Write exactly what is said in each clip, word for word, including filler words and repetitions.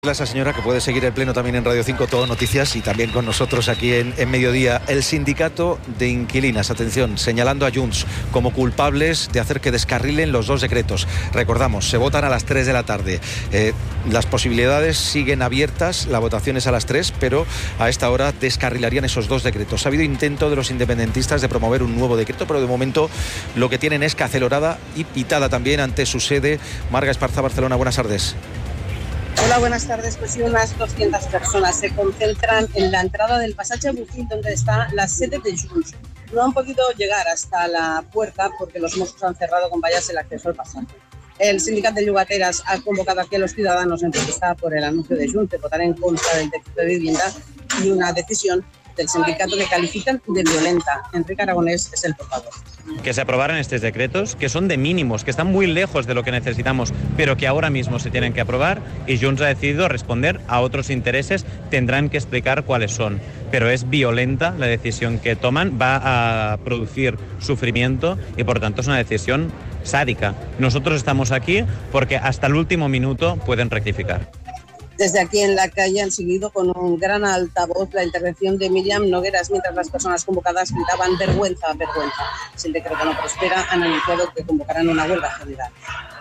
Esa señora que puede seguir el pleno también en Radio cinco, Todo Noticias, y también con nosotros aquí en, en Mediodía. El sindicato de inquilinas, atención, señalando a Junts como culpables de hacer que descarrilen los dos decretos. Recordamos, se votan a las tres de la tarde. Eh, las posibilidades siguen abiertas, la votación es a las tres, pero a esta hora descarrilarían esos dos decretos. Ha habido intento de los independentistas de promover un nuevo decreto, pero de momento lo que tienen es cacelorada y pitada también ante su sede. Marga Esparza, Barcelona, buenas tardes. Hola, buenas tardes. Pues sí, unas doscientas personas se concentran en la entrada del Passatge Bufín, donde está la sede de Junts. No han podido llegar hasta la puerta porque los Mossos han cerrado con vallas el acceso al pasaje. El sindicato de llogateras ha convocado aquí a los ciudadanos en protesta por el anuncio de Junts de votar en contra del decreto de vivienda y una decisión del sindicato que califican de violenta. Enrique Aragonés es el portavoz. Que se aprobaran estos decretos, que son de mínimos, que están muy lejos de lo que necesitamos, pero que ahora mismo se tienen que aprobar, y Junts ha decidido responder a otros intereses, tendrán que explicar cuáles son. Pero es violenta la decisión que toman, va a producir sufrimiento y por tanto es una decisión sádica. Nosotros estamos aquí porque hasta el último minuto pueden rectificar. Desde aquí en la calle han seguido con un gran altavoz la intervención de Míriam Nogueras, mientras las personas convocadas gritaban vergüenza, vergüenza. Si el decreto no prospera, han anunciado que convocarán una huelga general.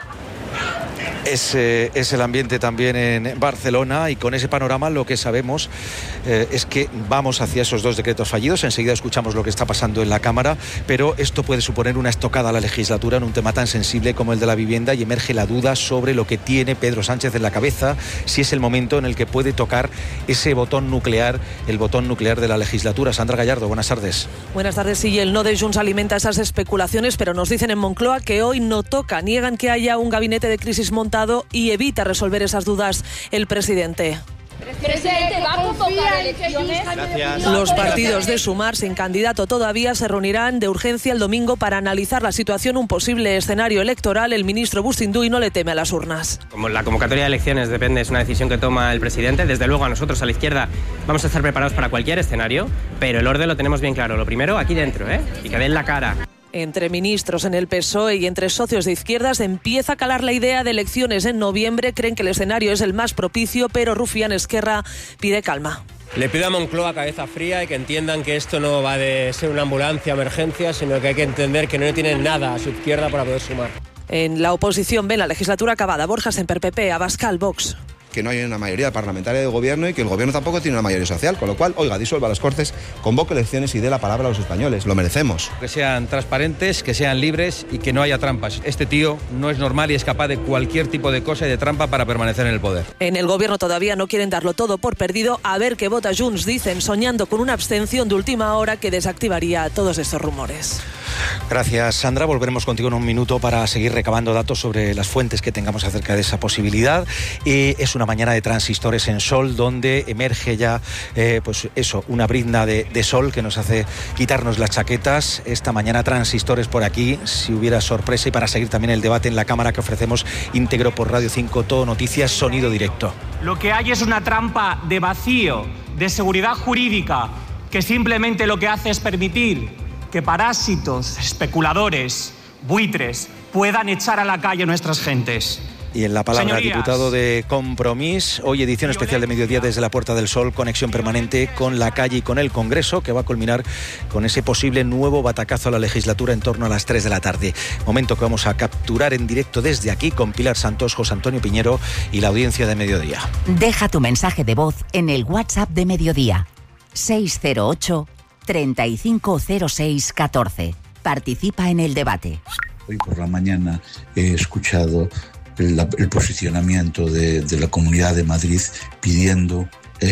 Ese es el ambiente también en Barcelona, y con ese panorama lo que sabemos eh, es que vamos hacia esos dos decretos fallidos. Enseguida escuchamos lo que está pasando en la Cámara, pero esto puede suponer una estocada a la legislatura en un tema tan sensible como el de la vivienda, y emerge la duda sobre lo que tiene Pedro Sánchez en la cabeza, si es el momento en el que puede tocar ese botón nuclear, el botón nuclear de la legislatura. Sandra Gallardo, buenas tardes. Buenas tardes. Sí, el no de Junts alimenta esas especulaciones, pero nos dicen en Moncloa que hoy no toca. Niegan que haya un gabinete de crisis montado y evita resolver esas dudas el presidente. Presidente, ¿va a convocar elecciones? Gracias. Los partidos de Sumar, sin candidato todavía, se reunirán de urgencia el domingo para analizar la situación, un posible escenario electoral. El ministro Bustinduy no le teme a las urnas. Como la convocatoria de elecciones depende, es una decisión que toma el presidente, desde luego a nosotros, a la izquierda, vamos a estar preparados para cualquier escenario, pero el orden lo tenemos bien claro. Lo primero, aquí dentro, ¿eh? Y que den la cara. Entre ministros en el P S O E y entre socios de izquierdas empieza a calar la idea de elecciones en noviembre. Creen que el escenario es el más propicio, pero Rufián Esquerra pide calma. Le pido a Moncloa cabeza fría y que entiendan que esto no va de ser una ambulancia, emergencia, sino que hay que entender que no tienen nada a su izquierda para poder sumar. En la oposición ven la legislatura acabada. Borja Semper, P P, Abascal, Vox. Que no hay una mayoría parlamentaria de gobierno y que el gobierno tampoco tiene una mayoría social, con lo cual, oiga, disuelva las Cortes, convoque elecciones y dé la palabra a los españoles, lo merecemos. Que sean transparentes, que sean libres y que no haya trampas. Este tío no es normal y es capaz de cualquier tipo de cosa y de trampa para permanecer en el poder. En el gobierno todavía no quieren darlo todo por perdido, a ver qué vota Junts, dicen, soñando con una abstención de última hora que desactivaría todos estos rumores. Gracias, Sandra. Volveremos contigo en un minuto para seguir recabando datos sobre las fuentes que tengamos acerca de esa posibilidad. Eh, es una mañana de transistores en sol, donde emerge ya, eh, pues eso, una brizna de, de sol que nos hace quitarnos las chaquetas. Esta mañana transistores por aquí, si hubiera sorpresa, y para seguir también el debate en la Cámara que ofrecemos íntegro por Radio cinco, Todo Noticias, sonido directo. Lo que hay es una trampa de vacío, de seguridad jurídica, que simplemente lo que hace es permitir que parásitos, especuladores, buitres puedan echar a la calle nuestras gentes. Y en la palabra, Señorías, diputado de Compromís, hoy edición especial de Mediodía desde la Puerta del Sol, conexión permanente con la calle y con el Congreso, que va a culminar con ese posible nuevo batacazo a la legislatura en torno a las tres de la tarde. Momento que vamos a capturar en directo desde aquí con Pilar Santos, José Antonio Piñero y la audiencia de Mediodía. Deja tu mensaje de voz en el WhatsApp de Mediodía, seis cero ocho, treinta y cinco cero seis catorce. Participa en el debate. Hoy por la mañana he escuchado el, el posicionamiento de, de la Comunidad de Madrid pidiendo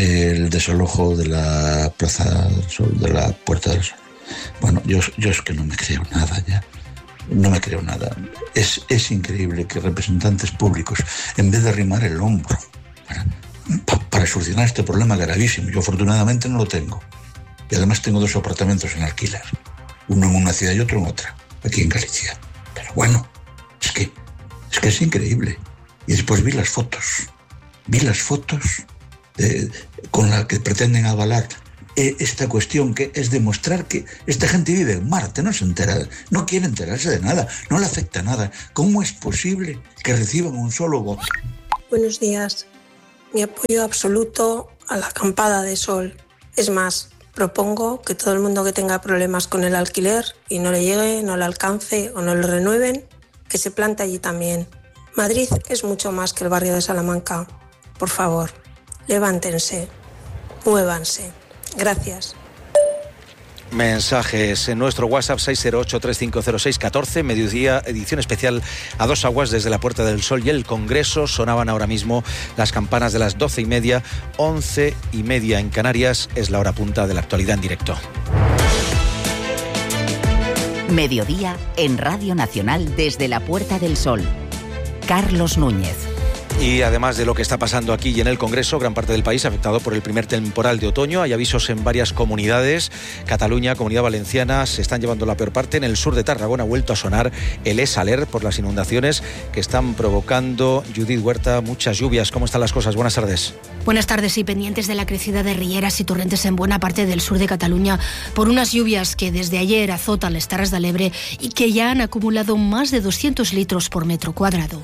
el desalojo de la Plaza del Sol, de la Puerta del Sol. Bueno, yo, yo es que no me creo nada ya. No me creo nada. Es, es increíble que representantes públicos, en vez de arrimar el hombro para, pa, para solucionar este problema gravísimo, yo afortunadamente no lo tengo. Y además tengo dos apartamentos en alquiler, uno en una ciudad y otro en otra, aquí en Galicia. Pero bueno, es que es que es increíble. Y después vi las fotos, vi las fotos de, con las que pretenden avalar eh, esta cuestión, que es demostrar que esta gente vive en Marte, no se entera, no quiere enterarse de nada, no le afecta nada. ¿Cómo es posible que reciban un solo voto? Buenos días. mi apoyo absoluto a la acampada de sol. Es más, propongo que todo el mundo que tenga problemas con el alquiler y no le llegue, no le alcance o no le renueven, que se plante allí también. Madrid es mucho más que el barrio de Salamanca. Por favor, levántense, muévanse. Gracias. Mensajes en nuestro WhatsApp seis cero ocho, tres cinco cero seis, uno cuatro, mediodía, edición especial a dos aguas desde la Puerta del Sol y el Congreso. Sonaban ahora mismo las campanas de las doce y media, once y media en Canarias. Es la hora punta de la actualidad en directo. Mediodía en Radio Nacional desde la Puerta del Sol. Carlos Núñez. Y además de lo que está pasando aquí y en el Congreso, gran parte del país afectado por el primer temporal de otoño. Hay avisos en varias comunidades. Cataluña, Comunidad Valenciana, se están llevando la peor parte. En el sur de Tarragona ha vuelto a sonar el Es Alert por las inundaciones que están provocando, Judith Huerta, muchas lluvias. ¿Cómo están las cosas? Buenas tardes. Buenas tardes y pendientes de la crecida de rieras y torrentes en buena parte del sur de Cataluña por unas lluvias que desde ayer azotan las Terras de l'Ebre y que ya han acumulado más de doscientos litros por metro cuadrado.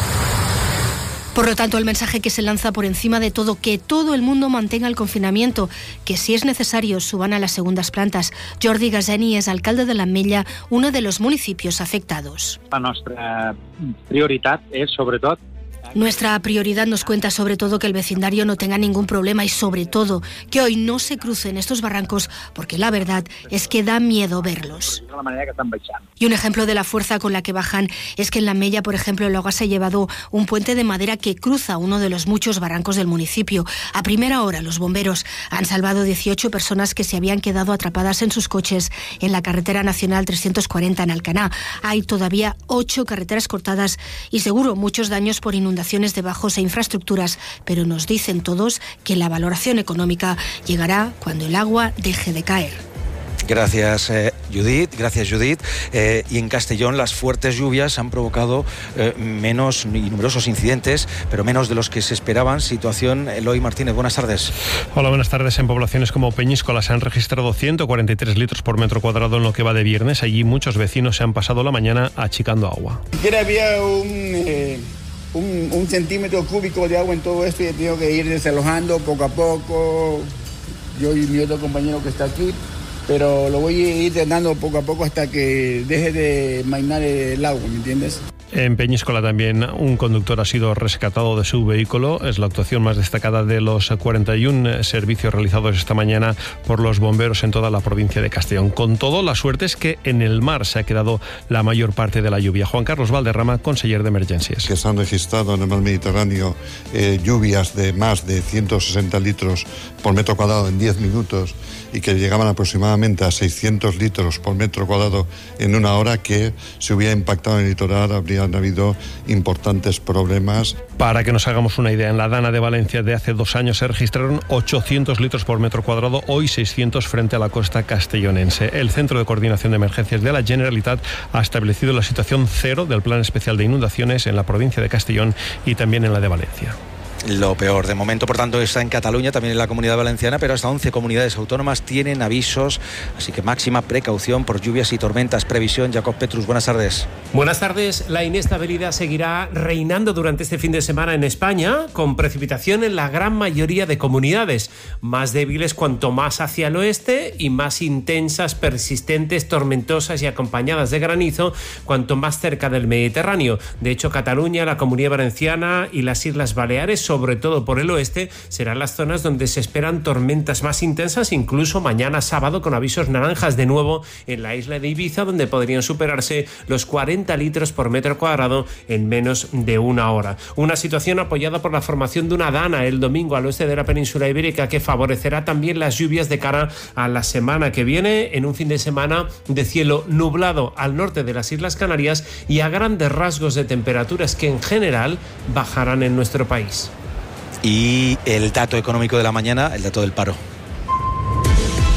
Por lo tanto, el mensaje que se lanza por encima de todo, que todo el mundo mantenga el confinamiento, que si es necesario suban a las segundas plantas. Jordi Gaseni es alcalde de l'Ametlla, uno de los municipios afectados. La nuestra prioridad es, sobre todo, Nuestra prioridad nos cuenta sobre todo que el vecindario no tenga ningún problema y sobre todo que hoy no se crucen estos barrancos porque la verdad es que da miedo verlos. de la manera que están baixant. Y un ejemplo de la fuerza con la que bajan es que en l'Ametlla, por ejemplo, el agua se ha llevado un puente de madera que cruza uno de los muchos barrancos del municipio. A primera hora, los bomberos han salvado dieciocho personas que se habían quedado atrapadas en sus coches en la carretera nacional trescientos cuarenta en Alcaná. Hay todavía ocho carreteras cortadas y seguro muchos daños por inundaciones de bajos e infraestructuras, pero nos dicen todos que la valoración económica llegará cuando el agua deje de caer. Gracias, eh, Judith. Gracias, Judith. Eh, y en Castellón las fuertes lluvias han provocado eh, menos y numerosos incidentes, pero menos de los que se esperaban. Situación, Eloy Martínez, buenas tardes. Hola, buenas tardes. En poblaciones como Peñíscola se han registrado ciento cuarenta y tres litros por metro cuadrado en lo que va de viernes. Allí muchos vecinos se han pasado la mañana achicando agua. Ni siquiera había un... Eh... Un, un centímetro cúbico de agua en todo esto y he tenido que ir desalojando poco a poco, yo y mi otro compañero que está aquí, pero lo voy a ir dando poco a poco hasta que deje de mainar el agua, ¿me entiendes? En Peñíscola también un conductor ha sido rescatado de su vehículo. Es la actuación más destacada de los cuarenta y uno servicios realizados esta mañana por los bomberos en toda la provincia de Castellón. Con todo, la suerte es que en el mar se ha quedado la mayor parte de la lluvia. Juan Carlos Valderrama, conseller de Emergencias. Que se han registrado en el mar Mediterráneo eh, lluvias de más de ciento sesenta litros por metro cuadrado en diez minutos y que llegaban aproximadamente a seiscientos litros por metro cuadrado en una hora, que si hubiera impactado en el litoral habría han habido importantes problemas. Para que nos hagamos una idea, en la Dana de Valencia de hace dos años se registraron ochocientos litros por metro cuadrado, hoy seiscientos frente a la costa castellonense. El Centro de Coordinación de Emergencias de la Generalitat ha establecido la situación cero del Plan Especial de Inundaciones en la provincia de Castellón y también en la de Valencia. Lo peor de momento, por tanto, está en Cataluña, también en la Comunidad Valenciana, pero hasta once comunidades autónomas tienen avisos, así que máxima precaución por lluvias y tormentas. Previsión, Jacob Petrus, buenas tardes. Buenas tardes. La inestabilidad seguirá reinando durante este fin de semana en España, con precipitación en la gran mayoría de comunidades, más débiles cuanto más hacia el oeste y más intensas, persistentes, tormentosas y acompañadas de granizo cuanto más cerca del Mediterráneo. De hecho, Cataluña, la Comunidad Valenciana y las Islas Baleares, sobre todo por el oeste, serán las zonas donde se esperan tormentas más intensas, incluso mañana sábado con avisos naranjas de nuevo en la isla de Ibiza, donde podrían superarse los cuarenta litros por metro cuadrado en menos de una hora. Una situación apoyada por la formación de una dana el domingo al oeste de la península ibérica, que favorecerá también las lluvias de cara a la semana que viene, en un fin de semana de cielo nublado al norte de las Islas Canarias y a grandes rasgos de temperaturas que en general bajarán en nuestro país. Y el dato económico de la mañana, el dato del paro.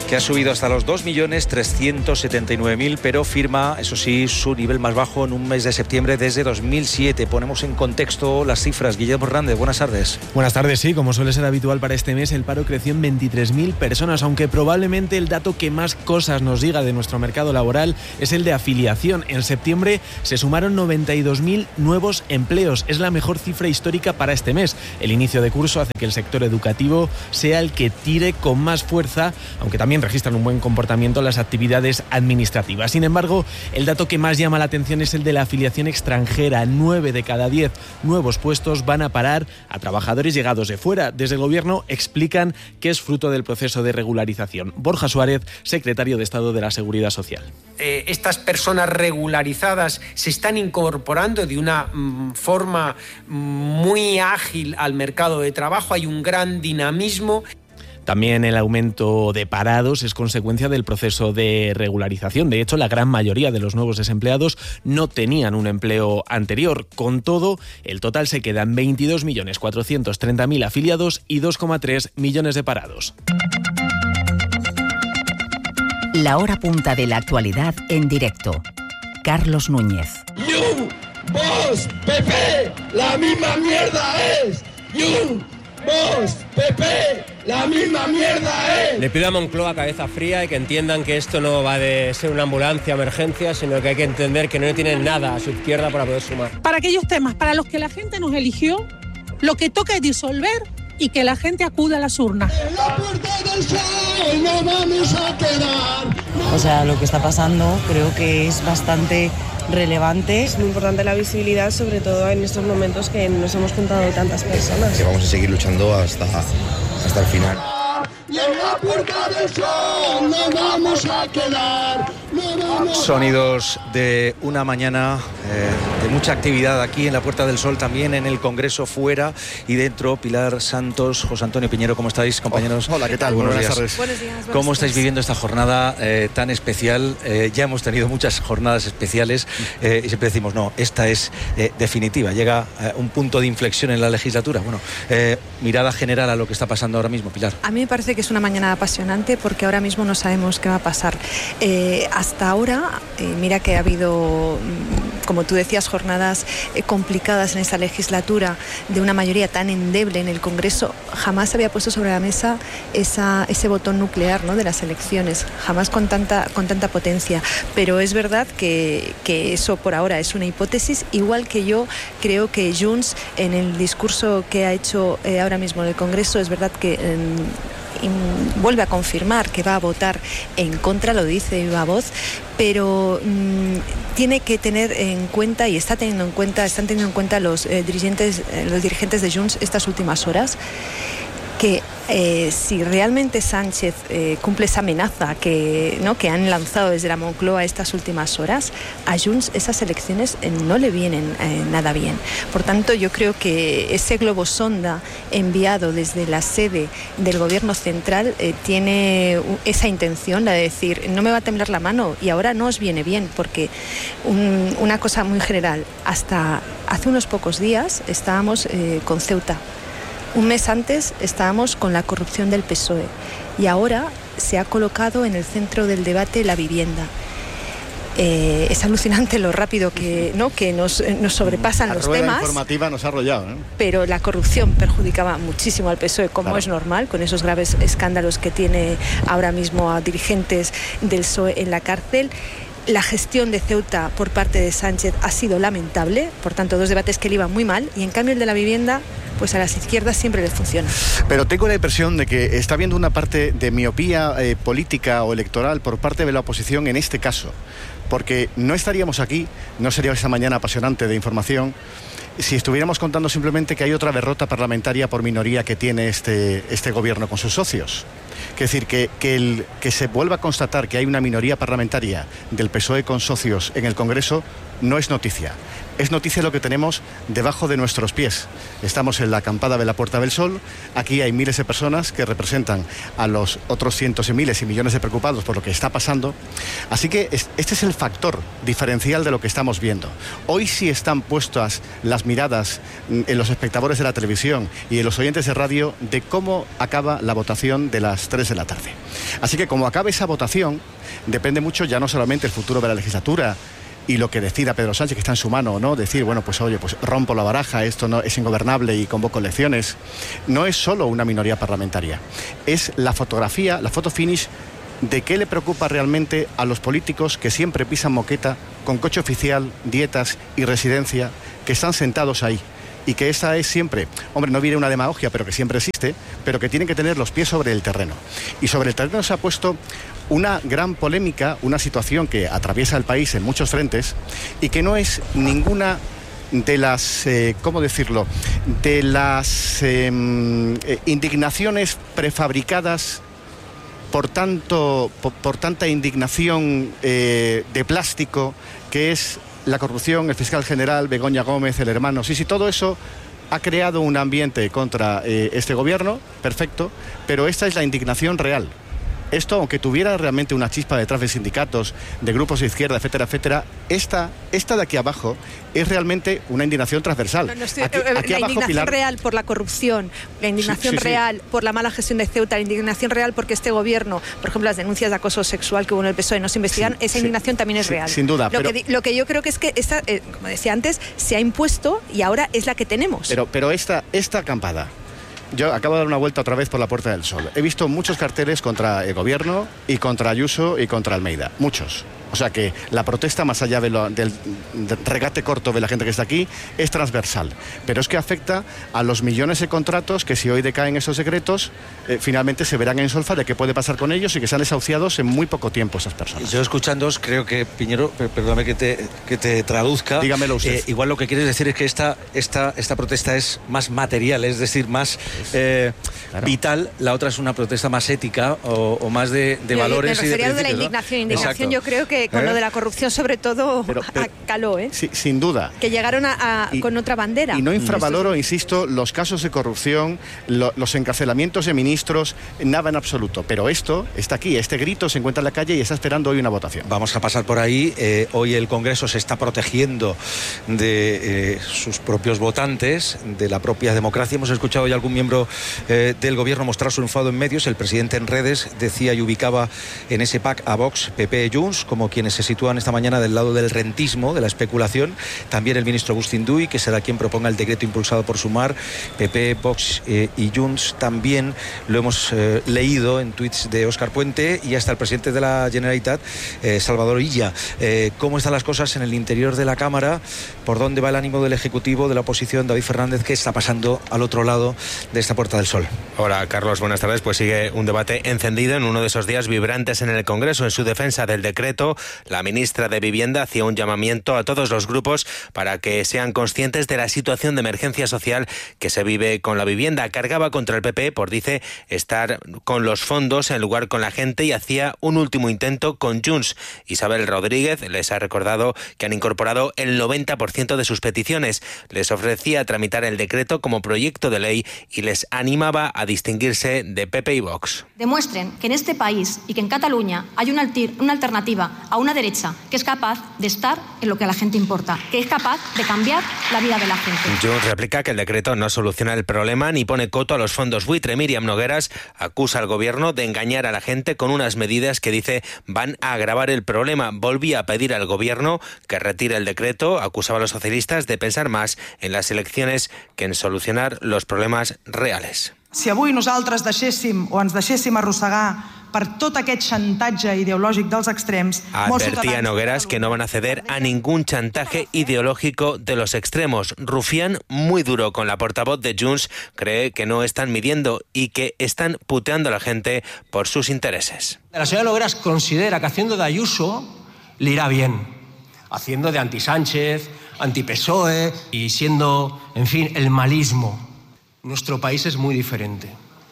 que ha subido hasta los dos millones trescientos setenta y nueve mil, pero firma, eso sí, su nivel más bajo en un mes de septiembre desde dos mil siete. Ponemos en contexto las cifras. Guillermo Hernández, buenas tardes. Buenas tardes, sí, como suele ser habitual para este mes, el paro creció en veintitrés mil personas, aunque probablemente el dato que más cosas nos diga de nuestro mercado laboral es el de afiliación. En septiembre se sumaron noventa y dos mil nuevos empleos. Es la mejor cifra histórica para este mes. El inicio de curso hace que el sector educativo sea el que tire con más fuerza, aunque también registran un buen comportamiento las actividades administrativas. Sin embargo, el dato que más llama la atención es el de la afiliación extranjera. Nueve de cada diez nuevos puestos van a parar a trabajadores llegados de fuera. Desde el Gobierno explican que es fruto del proceso de regularización. Borja Suárez, secretario de Estado de la Seguridad Social. Eh, estas personas regularizadas se están incorporando de una mm, forma muy ágil al mercado de trabajo. Hay un gran dinamismo. También el aumento de parados es consecuencia del proceso de regularización. De hecho, la gran mayoría de los nuevos desempleados no tenían un empleo anterior. Con todo, el total se queda en veintidós millones cuatrocientos treinta mil afiliados y dos coma tres millones de parados. La hora punta de la actualidad en directo. Carlos Núñez. You, vos, P P, la misma mierda es. You, vos, P P, la misma mierda es. Le pido a Moncloa cabeza fría y que entiendan que esto no va de ser una ambulancia, emergencia, sino que hay que entender que no tienen nada a su izquierda para poder sumar. Para aquellos temas para los que la gente nos eligió, lo que toca es disolver y que la gente acuda a las urnas. En la puerta del sol no vamos a quedar. O sea, lo que está pasando creo que es bastante relevante. Es muy importante la visibilidad, sobre todo en estos momentos que nos hemos juntado tantas personas. Que vamos a seguir luchando hasta, hasta el final. Y en la puerta del sol no vamos a quedar. No vamos Sonidos de una mañana eh, de mucha actividad aquí en la Puerta del Sol, también en el Congreso, fuera y dentro. Pilar Santos, José Antonio Piñero, ¿cómo estáis, compañeros? Hola, ¿qué tal? Buenos, Buenas días. tardes. Buenos días. Buenas ¿Cómo tardes. estáis viviendo esta jornada eh, tan especial? Eh, ya hemos tenido muchas jornadas especiales eh, y siempre decimos, no, esta es eh, definitiva. Llega eh, un punto de inflexión en la legislatura. Bueno, eh, mirada general a lo que está pasando ahora mismo, Pilar. A mí me parece que es una mañana apasionante porque ahora mismo no sabemos qué va a pasar. Eh, hasta ahora, eh, mira que ha habido, como tú decías, jornadas eh, complicadas en esta legislatura de una mayoría tan endeble en el Congreso. Jamás se había puesto sobre la mesa esa, ese botón nuclear, ¿no?, de las elecciones, jamás con tanta, con tanta potencia. Pero es verdad que, que eso por ahora es una hipótesis, igual que yo creo que Junts, en el discurso que ha hecho eh, ahora mismo en el Congreso, es verdad que Eh, vuelve a confirmar que va a votar en contra, lo dice viva voz, pero mmm, tiene que tener en cuenta, y está teniendo en cuenta, están teniendo en cuenta los eh, dirigentes, eh, los dirigentes de Junts estas últimas horas, que eh, si realmente Sánchez eh, cumple esa amenaza que, ¿no?, que han lanzado desde la Moncloa estas últimas horas, a Junts esas elecciones eh, no le vienen eh, nada bien. Por tanto, yo creo que ese globo sonda enviado desde la sede del Gobierno central eh, tiene esa intención, la de decir, no me va a temblar la mano y ahora no os viene bien, porque un, una cosa muy general, hasta hace unos pocos días estábamos eh, con Ceuta. Un mes antes estábamos con la corrupción del P S O E y ahora se ha colocado en el centro del debate la vivienda. Eh, es alucinante lo rápido que, ¿no?, que nos, nos sobrepasan la los rueda temas. informativa nos ha arrollado, ¿eh? Pero la corrupción perjudicaba muchísimo al P S O E, como claro, es normal, con esos graves escándalos que tiene ahora mismo a dirigentes del P S O E en la cárcel. La gestión de Ceuta por parte de Sánchez ha sido lamentable, por tanto, dos debates que le iban muy mal, y en cambio el de la vivienda, pues a las izquierdas siempre les funciona. Pero tengo la impresión de que está habiendo una parte de miopía eh, política o electoral por parte de la oposición en este caso, porque no estaríamos aquí, no sería esa mañana apasionante de información, si estuviéramos contando simplemente que hay otra derrota parlamentaria por minoría que tiene este, este gobierno con sus socios. Es decir, que, que, el, que se vuelva a constatar que hay una minoría parlamentaria del P S O E con socios en el Congreso no es noticia. Es noticia lo que tenemos debajo de nuestros pies. Estamos en la acampada de la Puerta del Sol. Aquí hay miles de personas que representan a los otros cientos y miles y millones de preocupados por lo que está pasando. Así que este es el factor diferencial de lo que estamos viendo. Hoy sí están puestas las miradas en los espectadores de la televisión y en los oyentes de radio de cómo acaba la votación de las tres de la tarde. Así que como acabe esa votación, depende mucho ya no solamente el futuro de la legislatura y lo que decida Pedro Sánchez, que está en su mano, ¿no? Decir, bueno, pues oye, pues rompo la baraja, esto no es ingobernable y convoco elecciones. No es solo una minoría parlamentaria, es la fotografía, la foto finish de qué le preocupa realmente a los políticos que siempre pisan moqueta con coche oficial, dietas y residencia, que están sentados ahí. Y que esa es siempre, hombre, no viene una demagogia, pero que siempre existe, pero que tienen que tener los pies sobre el terreno. Y sobre el terreno se ha puesto una gran polémica, una situación que atraviesa el país en muchos frentes y que no es ninguna de las, eh, ¿cómo decirlo?, de las eh, indignaciones prefabricadas por, tanto, por, por tanta indignación eh, de plástico que es la corrupción, el fiscal general, Begoña Gómez, el hermano. Sí, sí, todo eso ha creado un ambiente contra eh, este gobierno, perfecto, pero esta es la indignación real. Esto, aunque tuviera realmente una chispa detrás de sindicatos, de grupos de izquierda, etcétera, etcétera, esta, esta de aquí abajo es realmente una indignación transversal. No, no estoy, aquí, eh, aquí la abajo, indignación Pilar... real por la corrupción, la indignación sí, sí, sí. real por la mala gestión de Ceuta, la indignación real porque este gobierno, por ejemplo, las denuncias de acoso sexual que hubo en el P S O E no se investigan, sí, esa indignación sí, también es sí, real. Sin duda. Lo, pero... que, lo que yo creo que es que, esta, eh, como decía antes, se ha impuesto y ahora es la que tenemos. Pero, pero esta, esta acampada... Yo acabo de dar una vuelta otra vez por la Puerta del Sol. He visto muchos carteles contra el gobierno y contra Ayuso y contra Almeida. Muchos. O sea que la protesta, más allá de lo, del, del regate corto de la gente que está aquí, es transversal. Pero es que afecta a los millones de contratos que, si hoy decaen esos decretos, eh, finalmente se verán en solfa de qué puede pasar con ellos y que sean desahuciados en muy poco tiempo esas personas. Yo escuchándoos, creo que, Piñero, perdóname que te, que te traduzca. Dígamelo usted. Eh, igual lo que quieres decir es que esta, esta, esta protesta es más material, es decir, más eh, claro. vital. La otra es una protesta más ética o, o más de, de valores y de principios, de la indignación. ¿no? Indignación, Exacto. Yo creo que con ¿Eh? lo de la corrupción, sobre todo, pero, pero, caló, ¿eh? Sí, sin duda. Que llegaron a, a, y, con otra bandera. Y no infravaloro, es... insisto, los casos de corrupción, lo, los encarcelamientos de ministros, nada en absoluto. Pero esto está aquí, este grito se encuentra en la calle y está esperando hoy una votación. Vamos a pasar por ahí. Eh, hoy el Congreso se está protegiendo de eh, sus propios votantes, de la propia democracia. Hemos escuchado ya algún miembro eh, del gobierno mostrar su enfado en medios. El presidente en redes decía y ubicaba en ese pack a Vox, P P y Junts como quienes se sitúan esta mañana del lado del rentismo, de la especulación. También el ministro Agustín Duy, que será quien proponga el decreto impulsado por Sumar. P P, Vox eh, y Junts también lo hemos eh, leído en tuits de Óscar Puente y hasta el presidente de la Generalitat, eh, Salvador Illa. Eh, ¿Cómo están las cosas en el interior de la Cámara? ¿Por dónde va el ánimo del Ejecutivo, de la oposición? David Fernández, ¿qué está pasando al otro lado de esta Puerta del Sol? Hola, Carlos, buenas tardes. Pues sigue un debate encendido en uno de esos días vibrantes en el Congreso. En su defensa del decreto, la ministra de Vivienda hacía un llamamiento a todos los grupos para que sean conscientes de la situación de emergencia social que se vive con la vivienda. Cargaba contra el P P por, dice, estar con los fondos en lugar con la gente y hacía un último intento con Junts. Isabel Rodríguez les ha recordado que han incorporado el noventa por ciento de sus peticiones. Les ofrecía tramitar el decreto como proyecto de ley y les animaba a distinguirse de P P y Vox. Demuestren que en este país y que en Cataluña hay una, una alternativa a una derecha que es capaz de estar en lo que a la gente importa, que es capaz de cambiar la vida de la gente. Junts replica que el decreto no soluciona el problema ni pone coto a los fondos buitre. Míriam Nogueras acusa al gobierno de engañar a la gente con unas medidas que dice van a agravar el problema. Volvía a pedir al gobierno que retire el decreto. Acusaba a los socialistas de pensar más en las elecciones que en solucionar los problemas reales. Si avui nosaltres deixéssim o ens deixéssim arrossegar per tot aquest xantatge ideològic dels extrems... Advertía Nogueras que no van a ceder a ningún chantaje ideológico de los extremos. Rufián, muy duro con la portavoz de Junts, cree que no están midiendo y que están puteando a la gente por sus intereses. La señora Nogueras considera que haciendo de Ayuso le irá bien, haciendo de anti-Sánchez, anti-P S O E y siendo, en fin, el malismo. Nuestro país es muy diferente.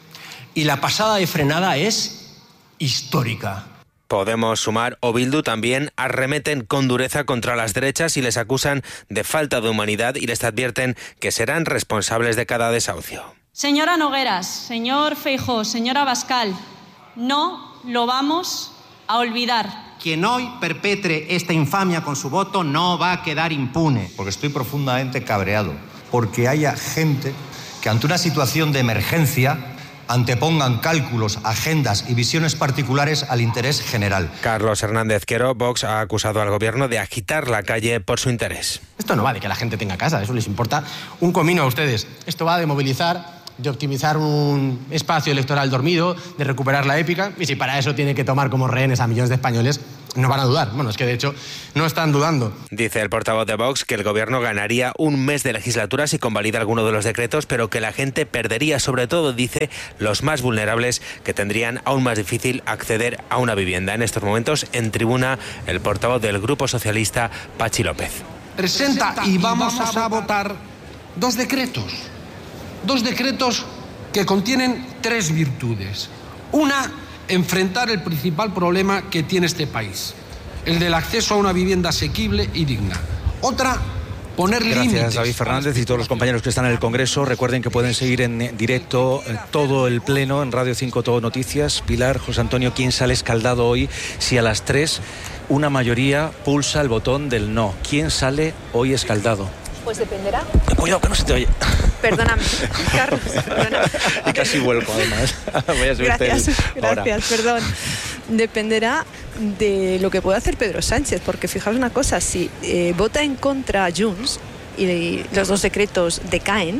Y la pasada de frenada es histórica. Podemos, Sumar o Bildu también arremeten con dureza contra las derechas y les acusan de falta de humanidad y les advierten que serán responsables de cada desahucio. Señora Nogueras, señor Feijóo, señora Abascal, no lo vamos a olvidar. Quien hoy perpetre esta infamia con su voto no va a quedar impune. Porque estoy profundamente cabreado, porque haya gente que ante una situación de emergencia antepongan cálculos, agendas y visiones particulares al interés general. Carlos Hernández Quero, Vox, ha acusado al gobierno de agitar la calle por su interés. Esto no va de que la gente tenga casa, eso les importa un comino a ustedes. Esto va de movilizar, de optimizar un espacio electoral dormido, de recuperar la épica, y si para eso tiene que tomar como rehenes a millones de españoles, no van a dudar. Bueno, es que de hecho no están dudando. Dice el portavoz de Vox que el gobierno ganaría un mes de legislatura si convalida alguno de los decretos, pero que la gente perdería, sobre todo, dice, los más vulnerables, que tendrían aún más difícil acceder a una vivienda. En estos momentos, en tribuna, el portavoz del Grupo Socialista, Pachi López. Presenta y vamos a votar dos decretos. Dos decretos que contienen tres virtudes. Una, enfrentar el principal problema que tiene este país, el del acceso a una vivienda asequible y digna. Otra, poner límites. Gracias, David Fernández, y todos los compañeros que están en el Congreso. Recuerden que pueden seguir en directo todo el pleno en Radio cinco Todo Noticias. Pilar, José Antonio, ¿quién sale escaldado hoy si a las tres una mayoría pulsa el botón del no? ¿Quién sale hoy escaldado? Pues dependerá. Cuidado, que no se te oye. Perdóname, Carlos. Perdóname. Y casi vuelco, además. Voy a subirte Gracias, el... gracias, perdón. Dependerá de lo que pueda hacer Pedro Sánchez, porque fijaos una cosa, si eh, vota en contra Junts y los dos decretos decaen,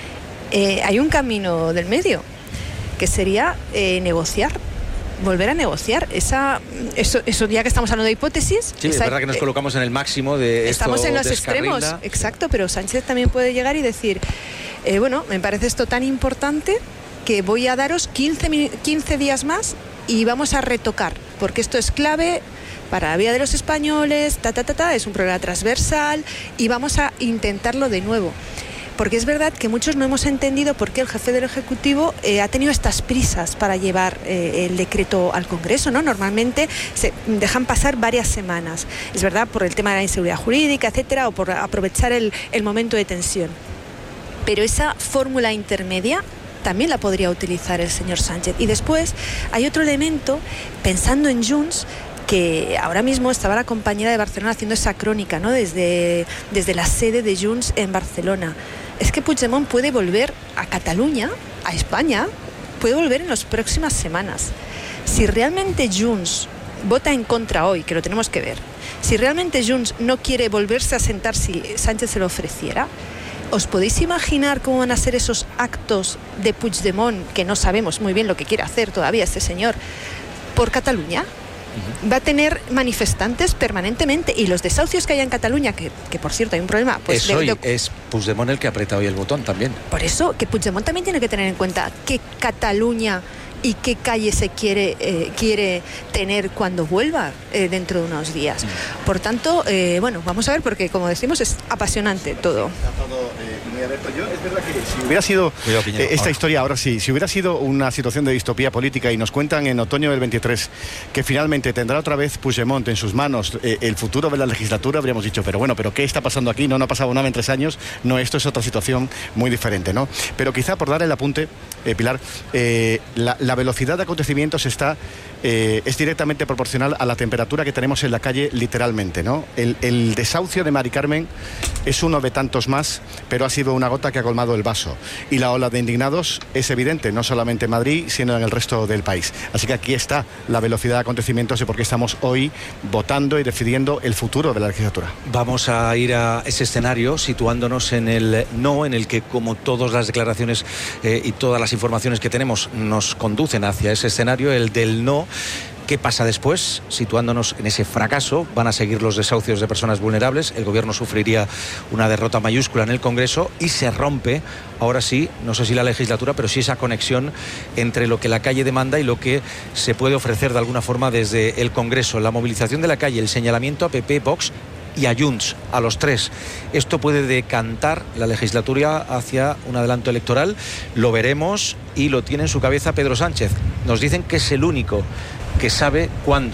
eh, hay un camino del medio, que sería eh, negociar. Volver a negociar esa, eso, eso ya que estamos hablando de hipótesis. Sí, esa, es verdad que nos colocamos en el máximo de esto. Estamos en los descarrila. extremos, exacto, pero Sánchez también puede llegar y decir, eh, bueno, me parece esto tan importante que voy a daros quince, quince días más y vamos a retocar, porque esto es clave para la vida de los españoles, ta, ta, ta, ta, es un problema transversal y vamos a intentarlo de nuevo. Porque es verdad que muchos no hemos entendido por qué el jefe del Ejecutivo eh, ha tenido estas prisas para llevar eh, el decreto al Congreso, ¿no? Normalmente se dejan pasar varias semanas, es verdad, por el tema de la inseguridad jurídica, etcétera, o por aprovechar el, el momento de tensión. Pero esa fórmula intermedia también la podría utilizar el señor Sánchez. Y después hay otro elemento, pensando en Junts, que ahora mismo estaba la compañera de Barcelona haciendo esa crónica, ¿no? Desde, desde la sede de Junts en Barcelona. Es que Puigdemont puede volver a Cataluña, a España, puede volver en las próximas semanas. Si realmente Junts vota en contra hoy, que lo tenemos que ver, si realmente Junts no quiere volverse a sentar si Sánchez se lo ofreciera, ¿os podéis imaginar cómo van a ser esos actos de Puigdemont, que no sabemos muy bien lo que quiere hacer todavía este señor, por Cataluña? Va a tener manifestantes permanentemente, y los desahucios que haya en Cataluña, que, que por cierto hay un problema, pues es, de, hoy, de, es Puigdemont el que aprieta hoy el botón también. Por eso que Puigdemont también tiene que tener en cuenta que Cataluña y qué calle se quiere, eh, quiere tener cuando vuelva eh, dentro de unos días. Por tanto, eh, bueno, vamos a ver, porque como decimos es apasionante todo. Yo, es verdad que si hubiera sido eh, esta historia, ahora sí, si hubiera sido una situación de distopía política y nos cuentan en otoño del veintitrés que finalmente tendrá otra vez Puigdemont en sus manos eh, el futuro de la legislatura, habríamos dicho, pero bueno, ¿pero qué está pasando aquí? No, no ha pasado nada en tres años, no, esto es otra situación muy diferente, ¿no? Pero quizá por dar el apunte, eh, Pilar, eh, la, la velocidad de acontecimientos está, eh, es directamente proporcional a la temperatura que tenemos en la calle, literalmente, ¿no? El, el desahucio de Mari Carmen es uno de tantos más, pero ha sido una gota que ha colmado el vaso. Y la ola de indignados es evidente, no solamente en Madrid, sino en el resto del país. Así que aquí está la velocidad de acontecimientos y por qué estamos hoy votando y decidiendo el futuro de la legislatura. Vamos a ir a ese escenario situándonos en el no, en el que, como todas las declaraciones eh, y todas las informaciones que tenemos nos conducen hacia ese escenario, el del no. ¿Qué pasa después? Situándonos en ese fracaso, van a seguir los desahucios de personas vulnerables, el gobierno sufriría una derrota mayúscula en el Congreso y se rompe, ahora sí, no sé si la legislatura, pero sí esa conexión entre lo que la calle demanda y lo que se puede ofrecer de alguna forma desde el Congreso. La movilización de la calle, el señalamiento a P P, Vox y a Junts, a los tres. Esto puede decantar la legislatura hacia un adelanto electoral, lo veremos, y lo tiene en su cabeza Pedro Sánchez. Nos dicen que es el único que sabe cuándo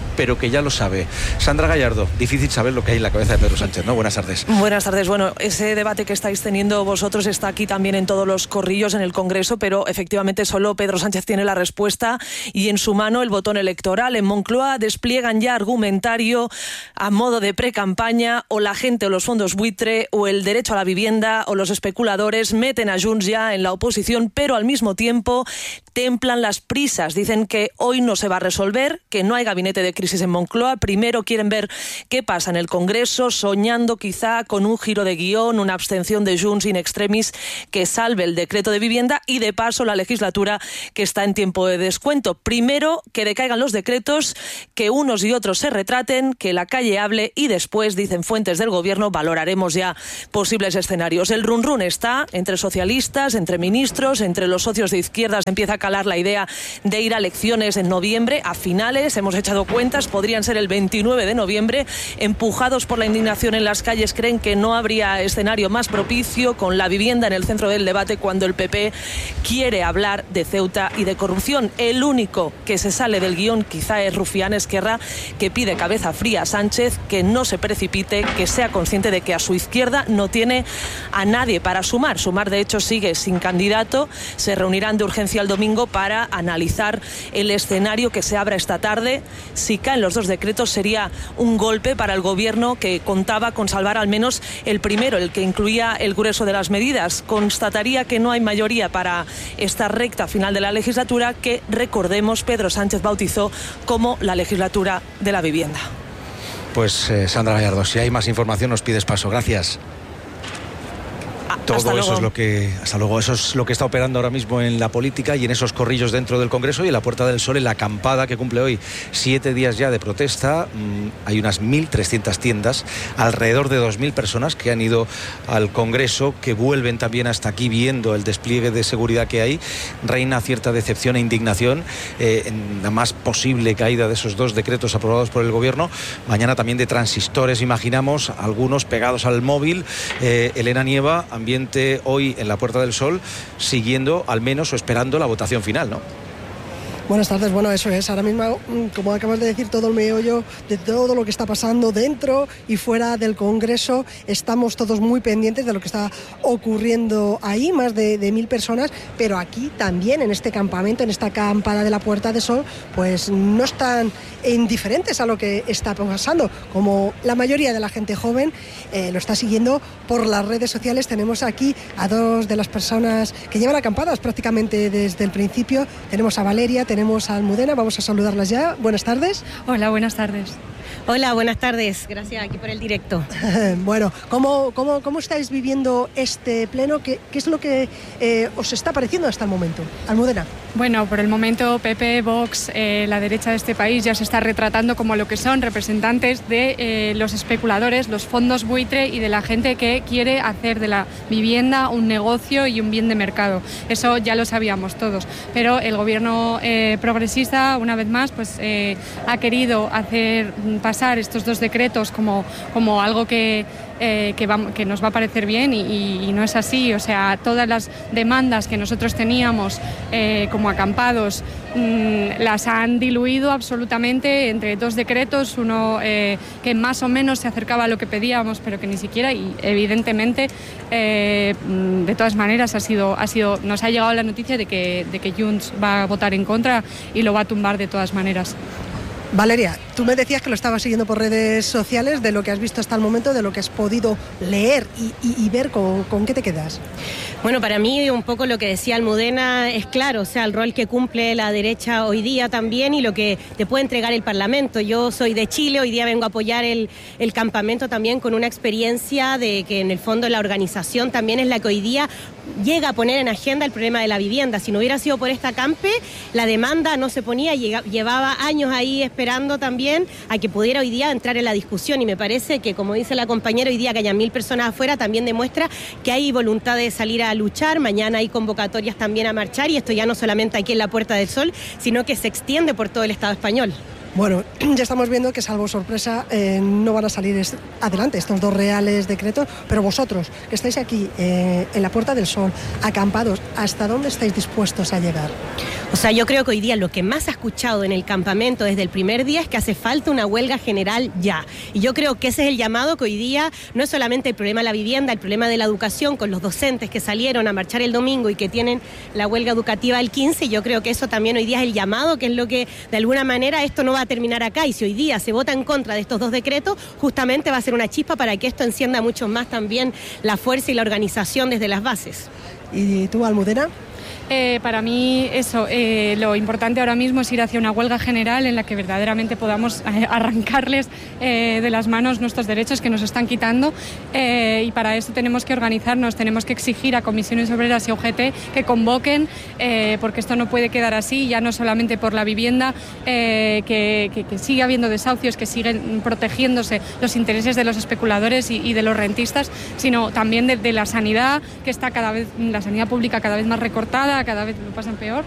pero que ya lo sabe. Sandra Gallardo, difícil saber lo que hay en la cabeza de Pedro Sánchez, ¿no? Buenas tardes. Buenas tardes. Bueno, ese debate que estáis teniendo vosotros está aquí también en todos los corrillos en el Congreso, pero efectivamente solo Pedro Sánchez tiene la respuesta y en su mano el botón electoral. En Moncloa despliegan ya argumentario a modo de pre-campaña, o la gente o los fondos buitre o el derecho a la vivienda o los especuladores meten a Junts ya en la oposición, pero al mismo tiempo templan las prisas. Dicen que hoy no se va a resolver, que no hay gabinete de crisis en Moncloa. Primero quieren ver qué pasa en el Congreso, soñando quizá con un giro de guión, una abstención de Junts in extremis que salve el decreto de vivienda y de paso la legislatura que está en tiempo de descuento. Primero que decaigan los decretos, que unos y otros se retraten, que la calle hable y después, dicen fuentes del gobierno, valoraremos ya posibles escenarios. El run run está entre socialistas, entre ministros, entre los socios de izquierdas. Empieza a calar la idea de ir a elecciones en noviembre, a finales, hemos echado cuentas, podrían ser el veintinueve de noviembre. Empujados por la indignación en las calles, creen que no habría escenario más propicio, con la vivienda en el centro del debate, cuando el P P quiere hablar de Ceuta y de corrupción. El único que se sale del guión quizá es Rufián Esquerra, que pide cabeza fría a Sánchez, que no se precipite, que sea consciente de que a su izquierda no tiene a nadie para sumar. Sumar, de hecho, sigue sin candidato. Se reunirán de urgencia el domingo para analizar el escenario que se abra esta tarde. Si caen los dos decretos sería un golpe para el gobierno, que contaba con salvar al menos el primero, el que incluía el grueso de las medidas. Constataría que no hay mayoría para esta recta final de la legislatura, que, recordemos, Pedro Sánchez bautizó como la legislatura de la vivienda. Pues eh, Sandra Gallardo, si hay más información nos pides paso. Gracias. Todo hasta eso luego. es lo que hasta luego eso es lo que está operando ahora mismo en la política y en esos corrillos dentro del Congreso y en la Puerta del Sol, en la acampada que cumple hoy siete días ya de protesta. Mm, hay unas mil trescientas tiendas, alrededor de dos mil personas que han ido al Congreso, que vuelven también hasta aquí viendo el despliegue de seguridad que hay. Reina cierta decepción e indignación eh, en la más posible caída de esos dos decretos aprobados por el Gobierno. Mañana también de transistores, imaginamos, algunos pegados al móvil. eh, Elena Nieva, ambiente hoy en la Puerta del Sol, siguiendo al menos o esperando la votación final, ¿no? Buenas tardes, bueno, eso es. Ahora mismo, como acabas de decir, todo el meollo de todo lo que está pasando dentro y fuera del Congreso. Estamos todos muy pendientes de lo que está ocurriendo ahí, más de, de mil personas, pero aquí también, en este campamento, en esta acampada de la Puerta del Sol, pues no están indiferentes a lo que está pasando. Como la mayoría de la gente joven eh, lo está siguiendo por las redes sociales. Tenemos aquí a dos de las personas que llevan acampadas prácticamente desde el principio. Tenemos a Valeria, tenemos Tenemos a Almudena, vamos a saludarlas ya. Buenas tardes. Hola, buenas tardes. Hola, buenas tardes. Gracias aquí por el directo. Bueno, ¿cómo, cómo, cómo estáis viviendo este pleno? ¿Qué, qué es lo que eh, os está pareciendo hasta el momento? Almudena. Bueno, por el momento P P, Vox, eh, la derecha de este país ya se está retratando como lo que son representantes de eh, los especuladores, los fondos buitre y de la gente que quiere hacer de la vivienda un negocio y un bien de mercado. Eso ya lo sabíamos todos. Pero el gobierno eh, progresista, una vez más, pues eh, ha querido hacer pasar estos dos decretos como, como algo que, eh, que, va, que nos va a parecer bien y, y, y no es así. O sea, todas las demandas que nosotros teníamos eh, como acampados mmm, las han diluido absolutamente entre dos decretos, uno eh, que más o menos se acercaba a lo que pedíamos, pero que ni siquiera, y evidentemente eh, de todas maneras ha sido, ha sido, nos ha llegado la noticia de que, de que Junts va a votar en contra y lo va a tumbar de todas maneras. Valeria, tú me decías que lo estabas siguiendo por redes sociales, de lo que has visto hasta el momento, de lo que has podido leer y, y, y ver, ¿con, ¿con qué te quedas? Bueno, para mí un poco lo que decía Almudena es claro, o sea, el rol que cumple la derecha hoy día también y lo que te puede entregar el Parlamento. Yo soy de Chile, hoy día vengo a apoyar el, el campamento también con una experiencia de que en el fondo la organización también es la que hoy día llega a poner en agenda el problema de la vivienda. Si no hubiera sido por esta campe, la demanda no se ponía, llega, llevaba años ahí esperando también a que pudiera hoy día entrar en la discusión y me parece que, como dice la compañera, hoy día que haya mil personas afuera también demuestra que hay voluntad de salir a luchar. Mañana hay convocatorias también a marchar y esto ya no solamente aquí en la Puerta del Sol, sino que se extiende por todo el Estado español. Bueno, ya estamos viendo que, salvo sorpresa, eh, no van a salir es, adelante estos dos reales decretos, pero vosotros, que estáis aquí eh, en la Puerta del Sol, acampados, ¿hasta dónde estáis dispuestos a llegar? O sea, yo creo que hoy día lo que más ha escuchado en el campamento desde el primer día es que hace falta una huelga general ya. Y yo creo que ese es el llamado que hoy día no es solamente el problema de la vivienda, el problema de la educación, con los docentes que salieron a marchar el domingo y que tienen la huelga educativa el quince, yo creo que eso también hoy día es el llamado, que es lo que, de alguna manera, esto no va a terminar acá. Y si hoy día se vota en contra de estos dos decretos, justamente va a ser una chispa para que esto encienda mucho más también la fuerza y la organización desde las bases. ¿Y tú, Almudena? Eh, para mí eso, eh, lo importante ahora mismo es ir hacia una huelga general en la que verdaderamente podamos eh, arrancarles eh, de las manos nuestros derechos que nos están quitando, eh, y para eso tenemos que organizarnos, tenemos que exigir a Comisiones Obreras y U G T que convoquen, eh, porque esto no puede quedar así, ya no solamente por la vivienda, eh, que, que, que sigue habiendo desahucios, que siguen protegiéndose los intereses de los especuladores y, y de los rentistas, sino también de, de la sanidad, que está cada vez, la sanidad pública cada vez más recortada, cada vez lo pasan peor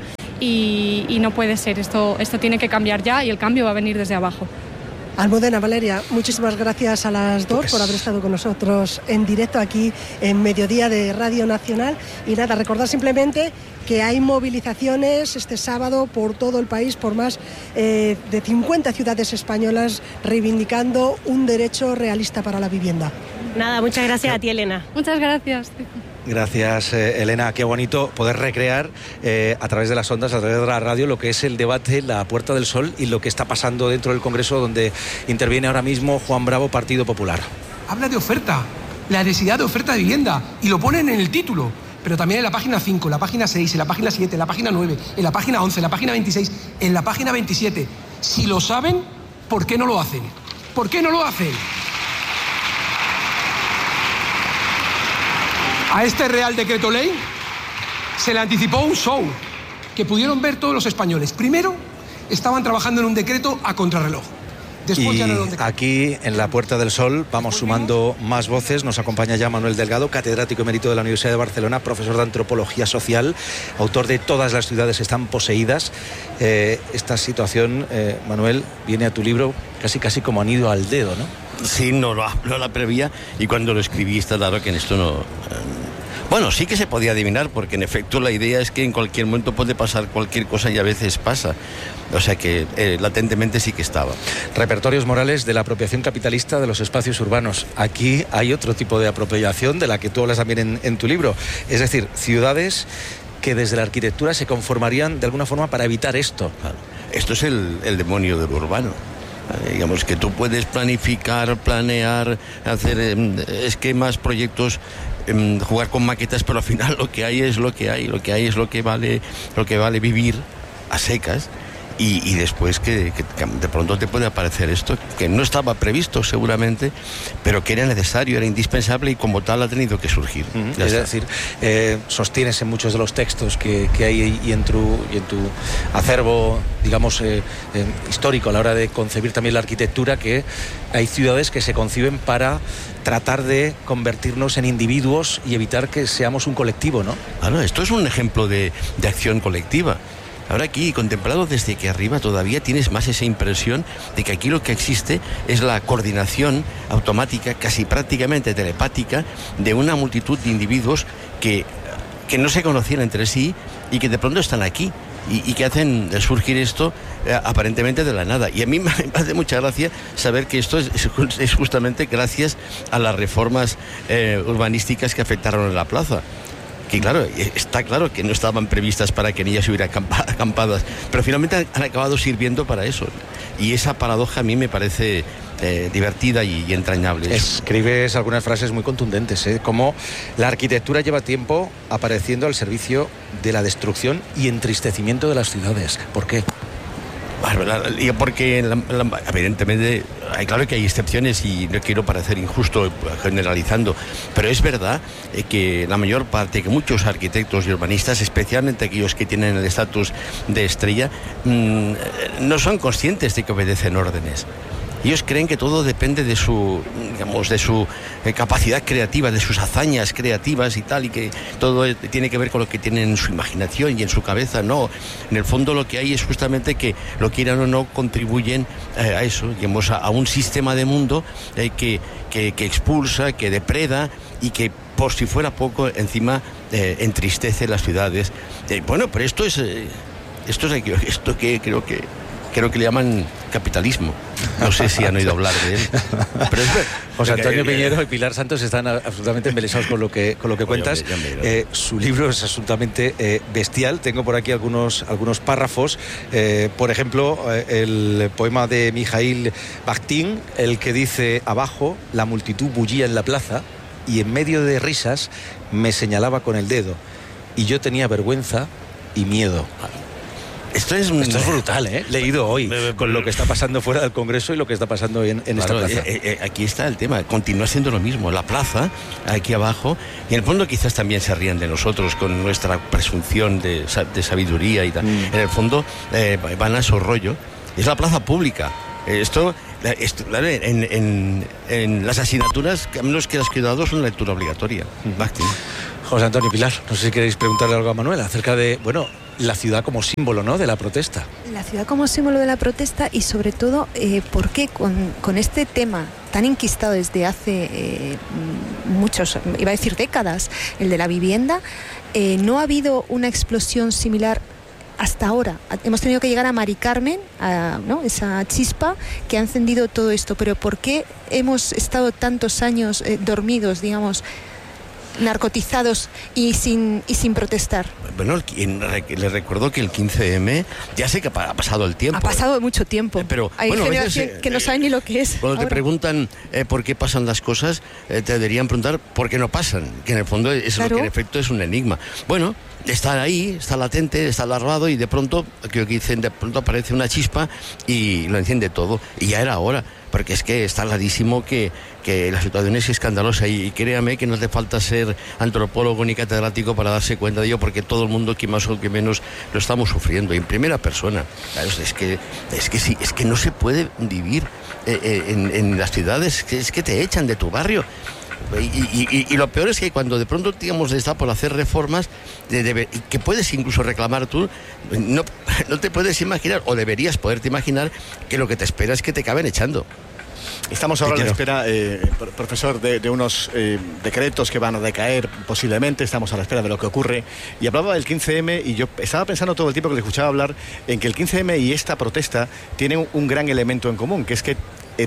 y, y no puede ser, esto, esto tiene que cambiar ya y el cambio va a venir desde abajo. Almudena, Valeria, muchísimas gracias a las dos pues... por haber estado con nosotros en directo aquí en Mediodía de Radio Nacional. Y nada, recordar simplemente que hay movilizaciones este sábado por todo el país, por más eh, de cincuenta ciudades españolas, reivindicando un derecho realista para la vivienda. Nada, muchas gracias a ti, Elena. Muchas gracias. Gracias, eh, Elena. Qué bonito poder recrear eh, a través de las ondas, a través de la radio, lo que es el debate, la Puerta del Sol y lo que está pasando dentro del Congreso, donde interviene ahora mismo Juan Bravo, Partido Popular. Habla de oferta, la necesidad de oferta de vivienda, y lo ponen en el título, pero también en la página cinco, en la página seis, en la página siete, en la página nueve, en la página once, en la página veintiséis, en la página veintisiete. Si lo saben, ¿por qué no lo hacen? ¿Por qué no lo hacen? A este Real Decreto Ley se le anticipó un show que pudieron ver todos los españoles. Primero, estaban trabajando en un decreto a contrarreloj. Después y ya no era un decreto. Aquí, en la Puerta del Sol, vamos sumando más voces. Nos acompaña ya Manuel Delgado, catedrático emérito de la Universidad de Barcelona, profesor de Antropología Social, autor de Todas las ciudades están poseídas. Eh, esta situación, eh, Manuel, viene a tu libro casi casi como anillo al dedo, ¿no? Sí, no, no, no la prevía, y cuando lo escribí está claro que en esto no... Bueno, sí que se podía adivinar, porque en efecto la idea es que en cualquier momento puede pasar cualquier cosa, y a veces pasa. O sea que eh, latentemente sí que estaba. Repertorios morales de la apropiación capitalista de los espacios urbanos. Aquí hay otro tipo de apropiación de la que tú hablas también en, en tu libro. Es decir, ciudades que desde la arquitectura se conformarían de alguna forma para evitar esto. Claro. Esto es el, el demonio del urbano. Digamos que tú puedes planificar, planear, hacer eh, esquemas, proyectos, eh, jugar con maquetas, pero al final lo que hay es lo que hay, lo que hay es lo que vale, lo que vale vivir a secas. Y, y después que, que, que de pronto te puede aparecer esto, que no estaba previsto seguramente, pero que era necesario, era indispensable, y como tal ha tenido que surgir. Mm-hmm. Es está. decir, eh, sostienes en muchos de los textos que, que hay y en, tu, y en tu acervo, digamos, eh, eh, histórico a la hora de concebir también la arquitectura, que hay ciudades que se conciben para tratar de convertirnos en individuos y evitar que seamos un colectivo, ¿no? Claro, esto es un ejemplo de, de acción colectiva. Ahora aquí, contemplado desde que arriba, todavía tienes más esa impresión de que aquí lo que existe es la coordinación automática, casi prácticamente telepática, de una multitud de individuos que, que no se conocían entre sí y que de pronto están aquí y, y que hacen surgir esto eh, aparentemente de la nada. Y a mí me hace mucha gracia saber que esto es, es justamente gracias a las reformas eh, urbanísticas que afectaron a la plaza. Que claro, está claro que no estaban previstas para que en ellas hubiera acampadas, pero finalmente han acabado sirviendo para eso. Y esa paradoja a mí me parece eh, divertida y, y entrañable. Escribes algunas frases muy contundentes, ¿eh? Como la arquitectura lleva tiempo apareciendo al servicio de la destrucción y entristecimiento de las ciudades. ¿Por qué? Porque la, la, evidentemente, claro que hay excepciones y no quiero parecer injusto generalizando, pero es verdad que la mayor parte, que muchos arquitectos y urbanistas, especialmente aquellos que tienen el estatus de estrella, mmm, no son conscientes de que obedecen órdenes. Ellos creen que todo depende de su, digamos, de su eh, capacidad creativa, de sus hazañas creativas y tal, y que todo eh, tiene que ver con lo que tienen en su imaginación y en su cabeza. No, en el fondo lo que hay es justamente que, lo quieran o no, contribuyen eh, a eso, digamos, a, a un sistema de mundo eh, que, que, que expulsa, que depreda y que, por si fuera poco, encima eh, entristece las ciudades. Eh, bueno, pero esto es, eh, esto es esto que creo que creo que le llaman capitalismo. No sé si han oído hablar de él. Pero es ver, José Antonio Piñero y Pilar Santos están absolutamente embelesados con lo que con lo que cuentas. Eh, su libro es absolutamente eh, bestial. Tengo por aquí algunos algunos párrafos. Eh, por ejemplo, eh, el poema de Mijail Bakhtin, el que dice: abajo la multitud bullía en la plaza y en medio de risas me señalaba con el dedo y yo tenía vergüenza y miedo. Esto es, Esto es brutal, ¿eh? Leído hoy, con lo que está pasando fuera del Congreso y lo que está pasando en, en claro, esta plaza. Eh, eh, aquí está el tema, continúa siendo lo mismo. La plaza, aquí abajo, y en el fondo quizás también se rían de nosotros con nuestra presunción de, de sabiduría y tal. Mm. En el fondo eh, van a su rollo. Es la plaza pública. Esto, esto claro, en, en, en las asignaturas, a menos que las cuidados, son lectura obligatoria. Mm. José Antonio, Pilar, no sé si queréis preguntarle algo a Manuel acerca de, bueno, la ciudad como símbolo, ¿no?, de la protesta. La ciudad como símbolo de la protesta y sobre todo, eh, ¿por qué con, con este tema tan enquistado desde hace eh, muchos, iba a decir décadas, el de la vivienda, eh, no ha habido una explosión similar hasta ahora? Hemos tenido que llegar a Mari Carmen, a, ¿no?, esa chispa que ha encendido todo esto, pero ¿por qué hemos estado tantos años eh, dormidos, digamos, narcotizados y sin y sin protestar? Bueno, les recuerdo que el quince eme ya sé que ha pasado el tiempo. Ha pasado mucho tiempo. Eh, pero hay bueno, generación veces, eh, que no sabe ni lo que es. Cuando ahora te preguntan eh, por qué pasan las cosas, eh, te deberían preguntar por qué no pasan, que en el fondo es claro. Lo que en efecto es un enigma. Bueno, está ahí, está latente, está alargado y de pronto, creo que dicen, de pronto aparece una chispa y lo enciende todo. Y ya era hora, porque es que está clarísimo que, que la situación es escandalosa y, y créame que no hace falta ser antropólogo ni catedrático para darse cuenta de ello, porque todo el mundo, que más o que menos, lo estamos sufriendo en primera persona. Claro, es que es que sí, es que no se puede vivir eh, eh, en, en las ciudades, es que te echan de tu barrio. Y, y, y lo peor es que cuando de pronto, digamos, está por hacer reformas de, de, que puedes incluso reclamar tú, no, no te puedes imaginar, o deberías poderte imaginar, que lo que te espera es que te acaben echando. Estamos ahora a la espera, eh, profesor, de, de unos eh, decretos que van a decaer posiblemente. Estamos a la espera de lo que ocurre. Y hablaba del quince eme y yo estaba pensando todo el tiempo que le escuchaba hablar en que el quince eme y esta protesta tienen un, un gran elemento en común, que es que eh,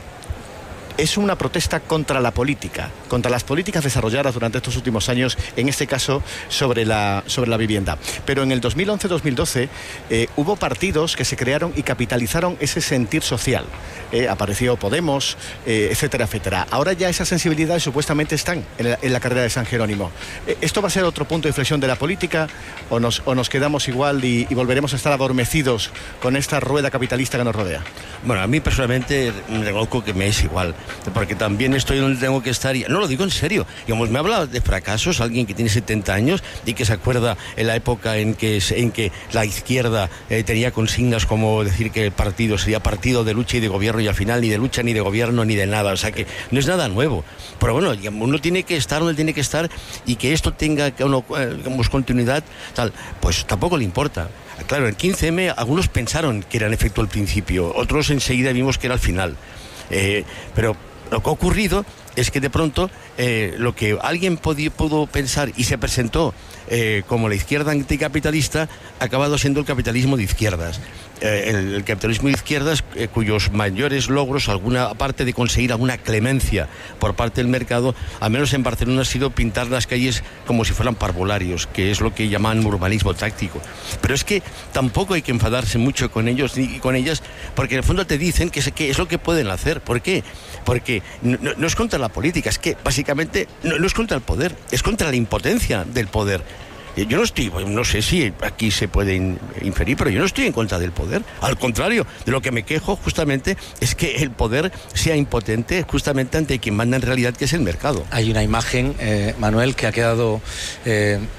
es una protesta contra la política, contra las políticas desarrolladas durante estos últimos años, en este caso sobre la, sobre la vivienda. Pero en el dos mil once dos mil doce eh, hubo partidos que se crearon y capitalizaron ese sentir social. Eh, apareció Podemos, eh, etcétera, etcétera. Ahora ya esas sensibilidades supuestamente están en la, en la carrera de San Jerónimo. Eh, ¿Esto va a ser otro punto de inflexión de la política o nos, o nos quedamos igual y, y volveremos a estar adormecidos con esta rueda capitalista que nos rodea? Bueno, a mí personalmente reconozco que me es igual, porque también estoy donde tengo que estar y no lo digo en serio. Digamos, me habla de fracasos alguien que tiene setenta años y que se acuerda en la época en que, en que la izquierda eh, tenía consignas como decir que el partido sería partido de lucha y de gobierno, y al final ni de lucha, ni de gobierno, ni de nada. O sea que no es nada nuevo. Pero bueno, uno tiene que estar donde tiene que estar, y que esto tenga uno, digamos, continuidad, tal, pues tampoco le importa. Claro, en quince eme algunos pensaron que era en efecto el principio, otros enseguida vimos que era el final. Eh, pero lo que ha ocurrido es que de pronto eh, lo que alguien podí, pudo pensar y se presentó eh, como la izquierda anticapitalista ha acabado siendo el capitalismo de izquierdas. Eh, el, el capitalismo de izquierdas eh, cuyos mayores logros, alguna parte de conseguir alguna clemencia por parte del mercado, al menos en Barcelona, ha sido pintar las calles como si fueran parvularios, que es lo que llaman urbanismo táctico. Pero es que tampoco hay que enfadarse mucho con ellos ni con ellas, porque en el fondo te dicen que es, que es lo que pueden hacer. ¿Por qué? Porque no, no es contra la política, es que básicamente no, no es contra el poder, es contra la impotencia del poder. Yo no estoy, no sé si aquí se puede inferir, pero yo no estoy en contra del poder. Al contrario, de lo que me quejo justamente es que el poder sea impotente justamente ante quien manda en realidad, que es el mercado. Hay una imagen, eh, Manuel, que ha quedado eh,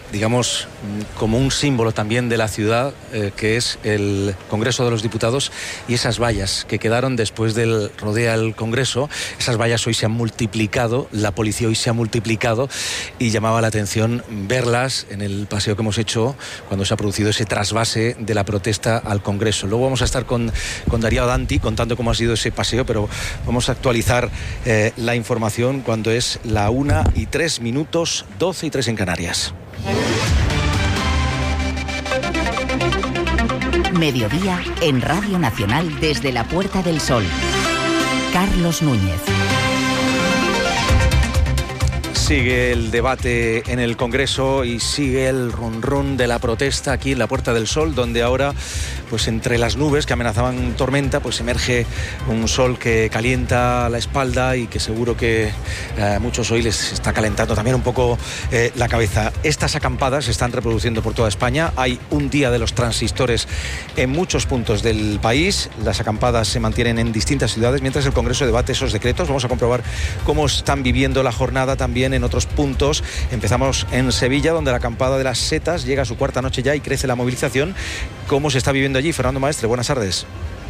digamos, como un símbolo también de la ciudad, eh, que es el Congreso de los Diputados y esas vallas que quedaron después del rodea el Congreso. Esas vallas hoy se han multiplicado, la policía hoy se ha multiplicado y llamaba la atención verlas en el paseo que hemos hecho cuando se ha producido ese trasvase de la protesta al Congreso. Luego vamos a estar con, con Darío Danti contando cómo ha sido ese paseo, pero vamos a actualizar eh, la información cuando es la una y tres minutos, doce y tres en Canarias. Mediodía en Radio Nacional desde la Puerta del Sol. Carlos Núñez. Sigue el debate en el Congreso y sigue el run run de la protesta aquí en la Puerta del Sol, donde ahora, pues entre las nubes que amenazaban tormenta, pues emerge un sol que calienta la espalda y que seguro que a eh, muchos hoy les está calentando también un poco eh, la cabeza. Estas acampadas se están reproduciendo por toda España. Hay un día de los transistores en muchos puntos del país. Las acampadas se mantienen en distintas ciudades mientras el Congreso debate esos decretos. Vamos a comprobar cómo están viviendo la jornada también en otros puntos. Empezamos en Sevilla, donde la acampada de las setas llega a su cuarta noche ya y crece la movilización. ¿Cómo se está viviendo allí? Fernando Maestre, buenas tardes.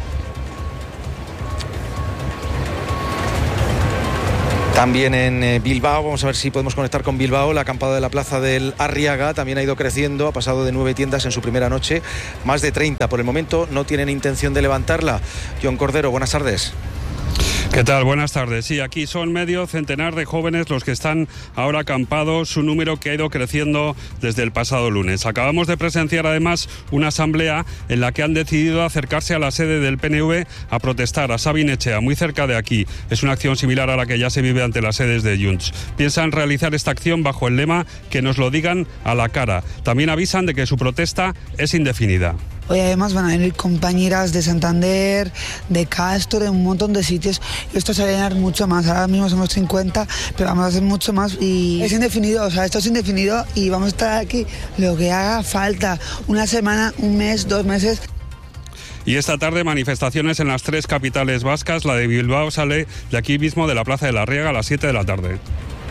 También en Bilbao, vamos a ver si podemos conectar con Bilbao. La acampada de la plaza del Arriaga también ha ido creciendo, ha pasado de nueve tiendas en su primera noche, más de treinta. Por el momento no tienen intención de levantarla. John Cordero, buenas tardes. ¿Qué tal? Buenas tardes. Sí, aquí son medio centenar de jóvenes los que están ahora acampados, un número que ha ido creciendo desde el pasado lunes. Acabamos de presenciar además una asamblea en la que han decidido acercarse a la sede del P N V a protestar, a Sabin Etxea, muy cerca de aquí. Es una acción similar a la que ya se vive ante las sedes de Junts. Piensan realizar esta acción bajo el lema que nos lo digan a la cara. También avisan de que su protesta es indefinida. Hoy además van a venir compañeras de Santander, de Castro, de un montón de sitios. Y esto se va a llenar mucho más. Ahora mismo somos cincuenta, pero vamos a hacer mucho más. Y es indefinido, o sea, esto es indefinido y vamos a estar aquí lo que haga falta. Una semana, un mes, dos meses. Y esta tarde manifestaciones en las tres capitales vascas. La de Bilbao sale de aquí mismo, de la Plaza de la Riega, a las siete de la tarde.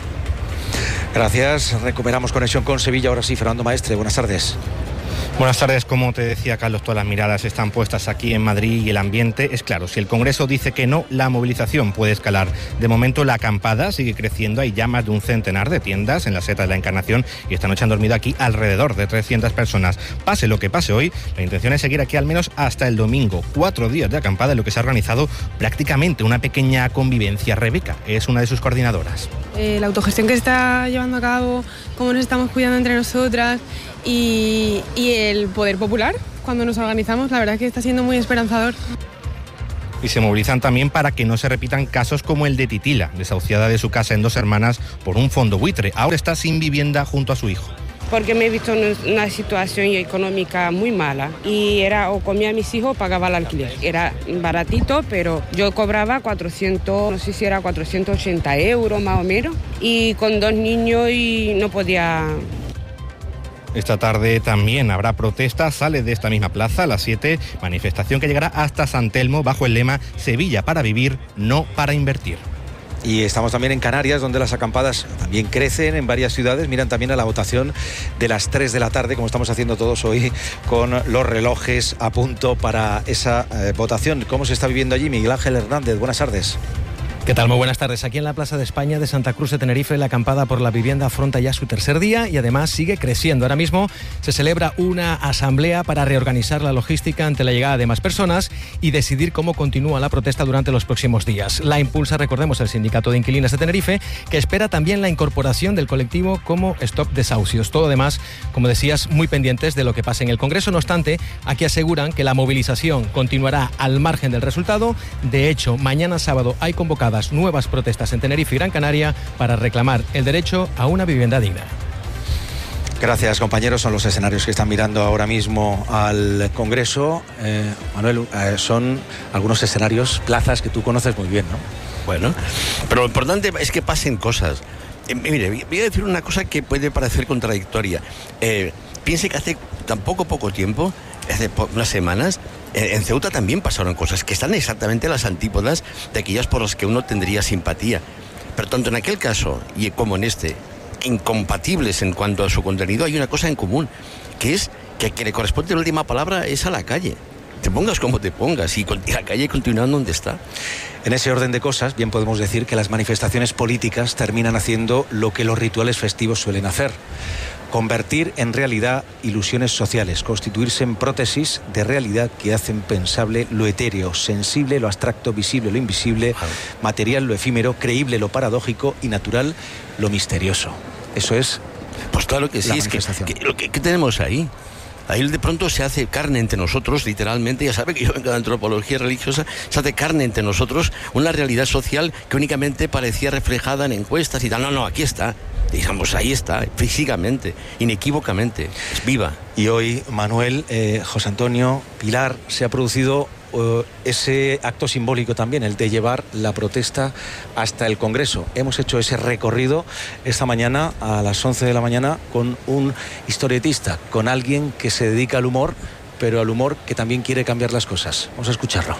Gracias. Recuperamos conexión con Sevilla. Ahora sí, Fernando Maestre, buenas tardes. Buenas tardes. Como te decía Carlos, todas las miradas están puestas aquí en Madrid y el ambiente es claro. Si el Congreso dice que no, la movilización puede escalar. De momento la acampada sigue creciendo, hay ya más de un centenar de tiendas en la Seta de la Encarnación y esta noche han dormido aquí alrededor de trescientas personas. Pase lo que pase hoy, la intención es seguir aquí al menos hasta el domingo. Cuatro días de acampada en lo que se ha organizado prácticamente una pequeña convivencia. Rebeca es una de sus coordinadoras. Eh, la autogestión que se está llevando a cabo, cómo nos estamos cuidando entre nosotras y, y el poder popular cuando nos organizamos, la verdad es que está siendo muy esperanzador. Y se movilizan también para que no se repitan casos como el de Titila, desahuciada de su casa en Dos Hermanas por un fondo buitre. Ahora está sin vivienda junto a su hijo. Porque me he visto en una situación económica muy mala y era o comía a mis hijos o pagaba el alquiler. Era baratito, pero yo cobraba cuatrocientos, no sé si era cuatrocientos ochenta euros más o menos, y con dos niños y no podía. Esta tarde también habrá protesta, sale de esta misma plaza a las siete, manifestación que llegará hasta San Telmo bajo el lema Sevilla para vivir, no para invertir. Y estamos también en Canarias, donde las acampadas también crecen en varias ciudades. Miran también a la votación de las tres de la tarde, como estamos haciendo todos hoy, con los relojes a punto para esa eh, votación. ¿Cómo se está viviendo allí? Miguel Ángel Hernández, buenas tardes. ¿Qué tal? Muy buenas tardes. Aquí en la Plaza de España de Santa Cruz de Tenerife, la acampada por la vivienda afronta ya su tercer día y además sigue creciendo. Ahora mismo se celebra una asamblea para reorganizar la logística ante la llegada de más personas y decidir cómo continúa la protesta durante los próximos días. La impulsa, recordemos, el Sindicato de Inquilinas de Tenerife, que espera también la incorporación del colectivo como Stop Desahucios. Todo además, como decías, muy pendientes de lo que pase en el Congreso. No obstante, aquí aseguran que la movilización continuará al margen del resultado. De hecho, mañana sábado hay convocadas nuevas protestas en Tenerife y Gran Canaria para reclamar el derecho a una vivienda digna. Gracias, compañeros. Son los escenarios que están mirando ahora mismo al Congreso. Eh, Manuel, eh, son algunos escenarios, plazas que tú conoces muy bien, ¿no? Bueno, pero lo importante es que pasen cosas. Eh, mire, voy a decir una cosa que puede parecer contradictoria. Eh, piense que hace tan poco, poco tiempo, hace unas semanas, en Ceuta también pasaron cosas que están exactamente a las antípodas de aquellas por las que uno tendría simpatía. Pero tanto en aquel caso y como en este, incompatibles en cuanto a su contenido, hay una cosa en común, que es que a quien le corresponde la última palabra es a la calle. Te pongas como te pongas y la calle continúa donde está. En ese orden de cosas, bien podemos decir que las manifestaciones políticas terminan haciendo lo que los rituales festivos suelen hacer: convertir en realidad ilusiones sociales, constituirse en prótesis de realidad que hacen pensable lo etéreo, sensible lo abstracto, visible lo invisible, material lo efímero, creíble lo paradójico y natural lo misterioso. Eso es. Pues claro que sí, es que, que lo que, que tenemos ahí. Ahí de pronto se hace carne entre nosotros, literalmente, ya sabe que yo vengo de antropología religiosa, se hace carne entre nosotros una realidad social que únicamente parecía reflejada en encuestas y tal. No, no, aquí está. Digamos, ahí está, físicamente, inequívocamente, es viva. Y hoy, Manuel, eh, José Antonio, Pilar, se ha producido uh, ese acto simbólico también, el de llevar la protesta hasta el Congreso. Hemos hecho ese recorrido esta mañana a las once de la mañana con un historietista, con alguien que se dedica al humor, pero al humor que también quiere cambiar las cosas. Vamos a escucharlo.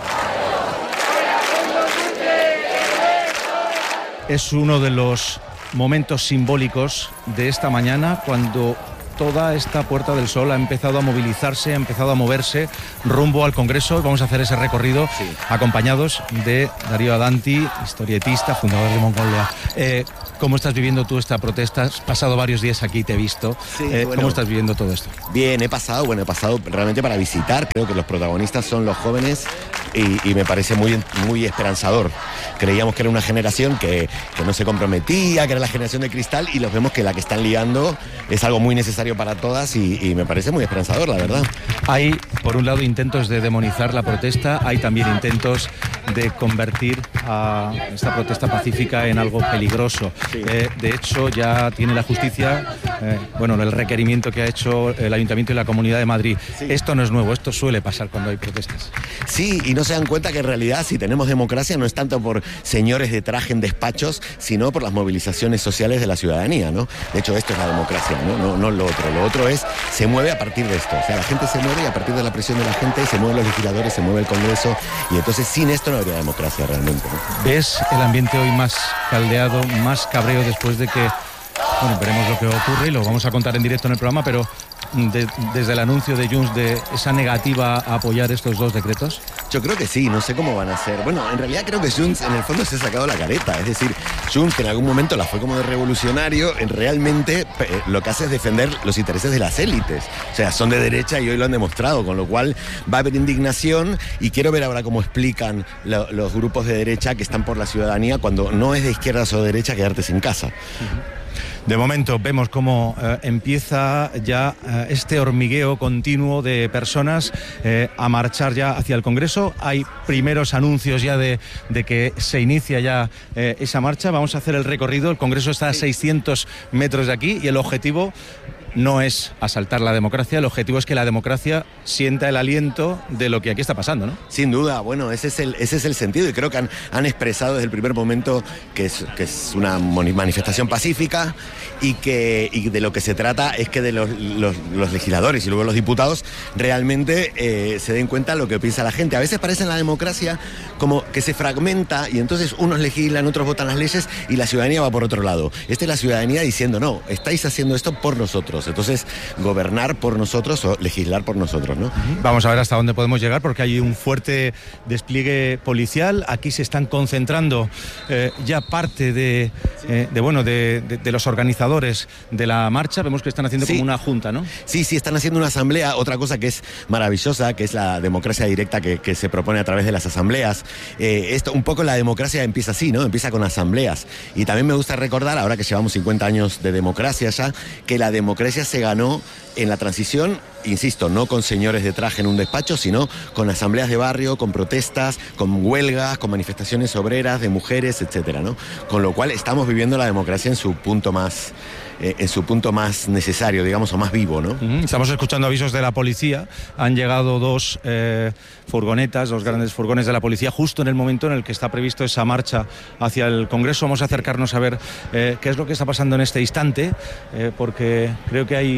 Es uno de los momentos simbólicos de esta mañana, cuando toda esta Puerta del Sol ha empezado a movilizarse, ha empezado a moverse rumbo al Congreso. Vamos a hacer ese recorrido sí. acompañados de Darío Adanti, historietista, fundador de Mongolia. Eh, ¿Cómo estás viviendo tú esta protesta? Has pasado varios días aquí, te he visto. Sí, eh, bueno, ¿cómo estás viviendo todo esto? Bien, he pasado, bueno, he pasado realmente para visitar. Creo que los protagonistas son los jóvenes y, y me parece muy, muy esperanzador. Creíamos que era una generación que, que no se comprometía, que era la generación de cristal, y los vemos que la que están liando es algo muy necesario para todas y, y me parece muy esperanzador, la verdad. Hay, por un lado, intentos de demonizar la protesta, hay también intentos de convertir a esta protesta pacífica en algo peligroso. Sí. Eh, de hecho, ya tiene la justicia, eh, bueno, el requerimiento que ha hecho el Ayuntamiento y la Comunidad de Madrid. Sí. Esto no es nuevo, esto suele pasar cuando hay protestas. Sí, y no se dan cuenta que en realidad, si tenemos democracia, no es tanto por señores de traje en despachos, sino por las movilizaciones sociales de la ciudadanía, ¿no? De hecho, esto es la democracia, ¿no? No, no lo otro. Lo otro es, se mueve a partir de esto. O sea, la gente se mueve y a partir de la presión de la gente se mueven los legisladores, se mueve el Congreso, y entonces sin esto no habría democracia realmente, ¿no? ¿Ves el ambiente hoy más caldeado, más cabreo después de que, bueno, veremos lo que ocurre y lo vamos a contar en directo en el programa, pero de, desde el anuncio de Junts de esa negativa a apoyar estos dos decretos? Yo creo que sí, no sé cómo van a ser. Bueno, en realidad creo que Junts en el fondo se ha sacado la careta, es decir, Junts, que en algún momento la fue como de revolucionario, en realmente eh, lo que hace es defender los intereses de las élites. O sea, son de derecha y hoy lo han demostrado, con lo cual va a haber indignación, y quiero ver ahora cómo explican lo, los grupos de derecha que están por la ciudadanía cuando no es de izquierdas o de derecha quedarte sin casa. Uh-huh. De momento vemos cómo eh, empieza ya eh, este hormigueo continuo de personas eh, a marchar ya hacia el Congreso. Hay primeros anuncios ya de, de que se inicia ya eh, esa marcha. Vamos a hacer el recorrido. El Congreso está a seiscientos metros de aquí y el objetivo no es asaltar la democracia, el objetivo es que la democracia sienta el aliento de lo que aquí está pasando, ¿no? Sin duda, bueno, ese es el, ese es el sentido, y creo que han, han expresado desde el primer momento que es, que es una manifestación pacífica, y que y de lo que se trata es que de los, los, los legisladores y luego los diputados realmente eh, se den cuenta de lo que piensa la gente. A veces parece en la democracia como que se fragmenta y entonces unos legislan, otros votan las leyes y la ciudadanía va por otro lado. Esta es la ciudadanía diciendo, no, estáis haciendo esto por nosotros. Entonces, gobernar por nosotros o legislar por nosotros, ¿no? Vamos a ver hasta dónde podemos llegar, porque hay un fuerte despliegue policial. Aquí se están concentrando eh, ya parte de, eh, de bueno de, de, de los organizadores de la marcha. Vemos que están haciendo sí. como una junta, ¿no? Sí, sí, están haciendo una asamblea. Otra cosa que es maravillosa, que es la democracia directa que, que se propone a través de las asambleas. Eh, esto, un poco la democracia empieza así, ¿no? Empieza con asambleas. Y también me gusta recordar, ahora que llevamos cincuenta años de democracia ya, que la democracia se ganó en la transición, insisto, no con señores de traje en un despacho, sino con asambleas de barrio, con protestas, con huelgas, con manifestaciones obreras de mujeres, etcétera, ¿no? Con lo cual estamos viviendo la democracia en su punto más eh, en su punto más necesario, digamos, o más vivo, ¿no? Estamos escuchando avisos de la policía. Han llegado dos eh, furgonetas, dos grandes furgones de la policía, justo en el momento en el que está previsto esa marcha hacia el Congreso. Vamos a acercarnos a ver eh, qué es lo que está pasando en este instante, eh, porque creo que hay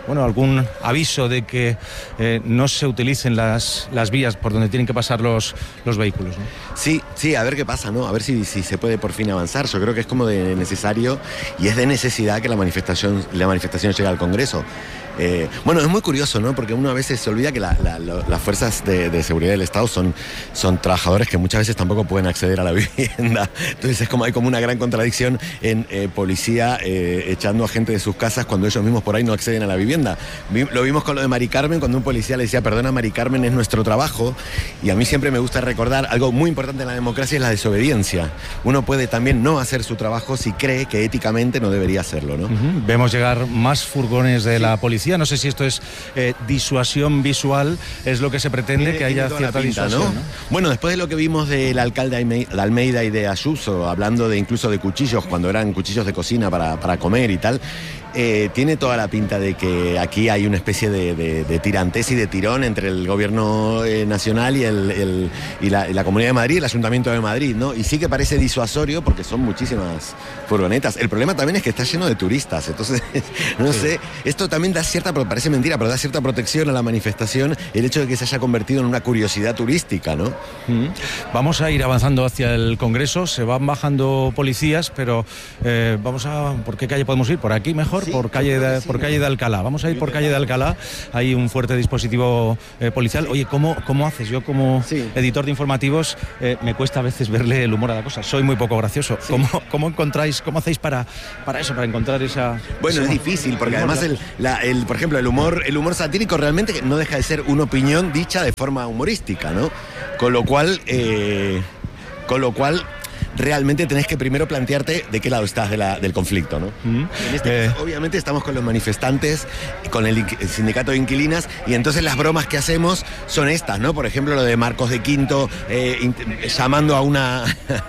bueno, algún aviso de que eh, no se utilicen las, las vías por donde tienen que pasar los, los vehículos, ¿no? Sí, sí, a ver qué pasa, ¿no? A ver si, si se puede por fin avanzar. Yo creo que es como de necesario y es de necesidad que la manifestación, la manifestación llegue al Congreso. Eh, bueno, es muy curioso, ¿no? Porque uno a veces se olvida que la, la, la, las fuerzas de, de seguridad del Estado son, son trabajadores que muchas veces tampoco pueden acceder a la vivienda. Entonces es como hay como una gran contradicción en eh, policía eh, echando a gente de sus casas cuando ellos mismos por ahí no acceden a la vivienda. Vi, lo vimos con lo de Mari Carmen, cuando un policía le decía, perdona Mari Carmen, es nuestro trabajo. Y a mí siempre me gusta recordar algo muy importante en la democracia, es la desobediencia. Uno puede también no hacer su trabajo si cree que éticamente no debería hacerlo, ¿no? Uh-huh. Vemos llegar más furgones de sí. la policía. No sé si esto es eh, disuasión visual, es lo que se pretende, tiene, que haya cierta pinta, disuasión, ¿no? ¿no? Bueno, después de lo que vimos del alcalde de Almeida y de Ayuso, hablando de incluso de cuchillos, cuando eran cuchillos de cocina para, para comer y tal, eh, tiene toda la pinta de que aquí hay una especie de, de, de tirantes y de tirón entre el gobierno eh, nacional y, el, el, y, la, y la Comunidad de Madrid, el Ayuntamiento de Madrid, ¿no? Y sí que parece disuasorio porque son muchísimas furgonetas. El problema también es que está lleno de turistas, entonces, no sí. sé, esto también da cierta, parece mentira, pero da cierta protección a la manifestación el hecho de que se haya convertido en una curiosidad turística, ¿no? Mm. Vamos a ir avanzando hacia el Congreso, se van bajando policías, pero eh, vamos a... ¿Por qué calle podemos ir? ¿Por aquí mejor? Sí, por calle de, sí, por calle de Alcalá. Vamos a ir por calle de Alcalá, hay un fuerte dispositivo eh, policial. Oye, ¿cómo, cómo haces? Yo como sí. editor de informativos eh, me cuesta a veces verle el humor a la cosa, soy muy poco gracioso. Sí. ¿Cómo, cómo encontráis, cómo hacéis para, para eso, para encontrar esa... Bueno, esa, es difícil, porque además, el, la, el, por ejemplo, el humor, el humor satírico realmente no deja de ser una opinión dicha de forma humorística, ¿no? Con lo cual, eh, con lo cual realmente tenés que primero plantearte de qué lado estás de la, del conflicto, ¿no? Mm. En este eh. caso, obviamente estamos con los manifestantes, con el, el sindicato de inquilinas, y entonces las bromas que hacemos son estas, ¿no? Por ejemplo, lo de Marcos de Quinto eh, in, llamando a una,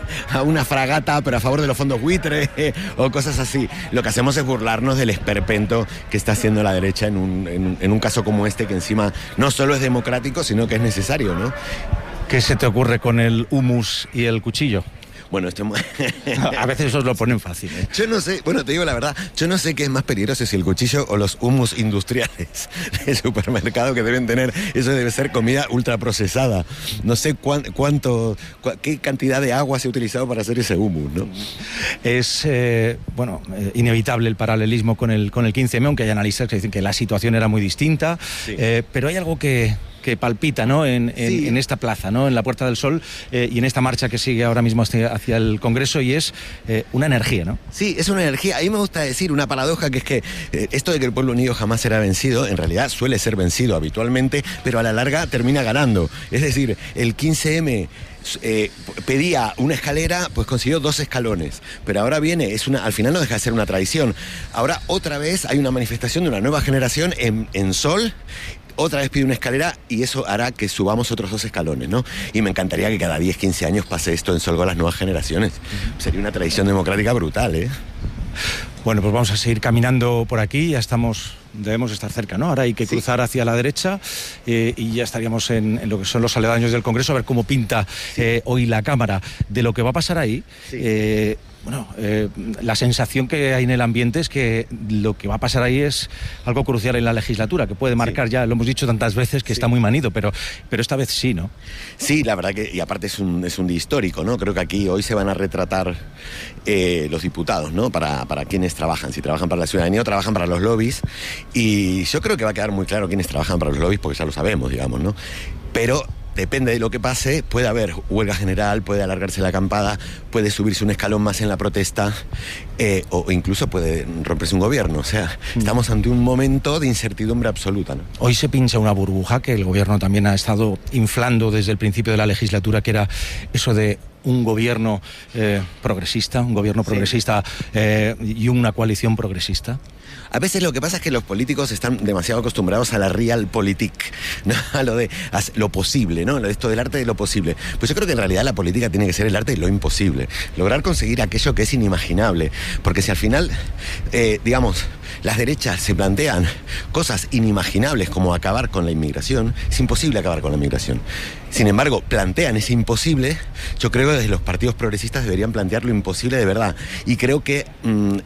a una fragata, pero a favor de los fondos buitre, eh, o cosas así. Lo que hacemos es burlarnos del esperpento que está haciendo la derecha en un, en, en un caso como este, que encima no solo es democrático, sino que es necesario, ¿no? ¿Qué se te ocurre con el humus y el cuchillo? Bueno, esto... a veces os lo ponen fácil, ¿eh? Yo no sé, bueno, te digo la verdad, yo no sé qué es más peligroso, si el cuchillo o los humus industriales del supermercado que deben tener. Eso debe ser comida ultraprocesada. No sé cuán, cuánto, cu qué cantidad de agua se ha utilizado para hacer ese humus, ¿no? Es, eh, bueno, eh, inevitable el paralelismo con el, con el quince eme, aunque hay analistas que dicen que la situación era muy distinta, sí. eh, pero hay algo que... que palpita, ¿no? En, en, sí. en esta plaza, ¿no? En la Puerta del Sol eh, y en esta marcha que sigue ahora mismo hacia, hacia el Congreso, y es eh, una energía, ¿no? Sí, es una energía. A mí me gusta decir una paradoja, que es que eh, esto de que el pueblo unido jamás será vencido, en realidad suele ser vencido habitualmente, pero a la larga termina ganando. Es decir, el quince eme... Eh, pedía una escalera, pues consiguió dos escalones, pero ahora viene, es una, al final no deja de ser una tradición. Ahora otra vez hay una manifestación de una nueva generación en, en Sol. Otra vez pide una escalera y eso hará que subamos otros dos escalones, ¿no? Y me encantaría que cada diez, quince años pase esto en Sol con las nuevas generaciones. Uh-huh. Sería una tradición democrática brutal, ¿eh? Bueno, pues vamos a seguir caminando por aquí, ya estamos, debemos estar cerca, ¿no? Ahora hay que sí. cruzar hacia la derecha eh, y ya estaríamos en, en lo que son los aledaños del Congreso, a ver cómo pinta sí. eh, hoy la Cámara. De lo que va a pasar ahí, sí. eh, bueno, eh, la sensación que hay en el ambiente es que lo que va a pasar ahí es algo crucial en la legislatura, que puede marcar, sí. ya lo hemos dicho tantas veces, que sí. está muy manido, pero, pero esta vez sí, ¿no? Sí, la verdad que, y aparte es un, es un día histórico, ¿no? Creo que aquí hoy se van a retratar eh, los diputados, ¿no? Para, para quienes trabajan, si trabajan para la ciudadanía o trabajan para los lobbies, y yo creo que va a quedar muy claro quiénes trabajan para los lobbies, porque ya lo sabemos, digamos, ¿no? Pero depende de lo que pase, puede haber huelga general, puede alargarse la acampada, puede subirse un escalón más en la protesta, eh, o incluso puede romperse un gobierno. O sea, mm. estamos ante un momento de incertidumbre absoluta, ¿no? Hoy se pincha una burbuja que el gobierno también ha estado inflando desde el principio de la legislatura, que era eso de un gobierno eh, progresista, un gobierno progresista sí. eh, y una coalición progresista. A veces lo que pasa es que los políticos están demasiado acostumbrados a la realpolitik, ¿no? A lo de a lo posible, ¿no? Esto del arte de lo posible. Pues yo creo que en realidad la política tiene que ser el arte de lo imposible. Lograr conseguir aquello que es inimaginable. Porque si al final, eh, digamos, las derechas se plantean cosas inimaginables como acabar con la inmigración, es imposible acabar con la inmigración. Sin embargo, plantean ese imposible. Yo creo que desde los partidos progresistas deberían plantear lo imposible de verdad. Y creo que... Mmm, eh,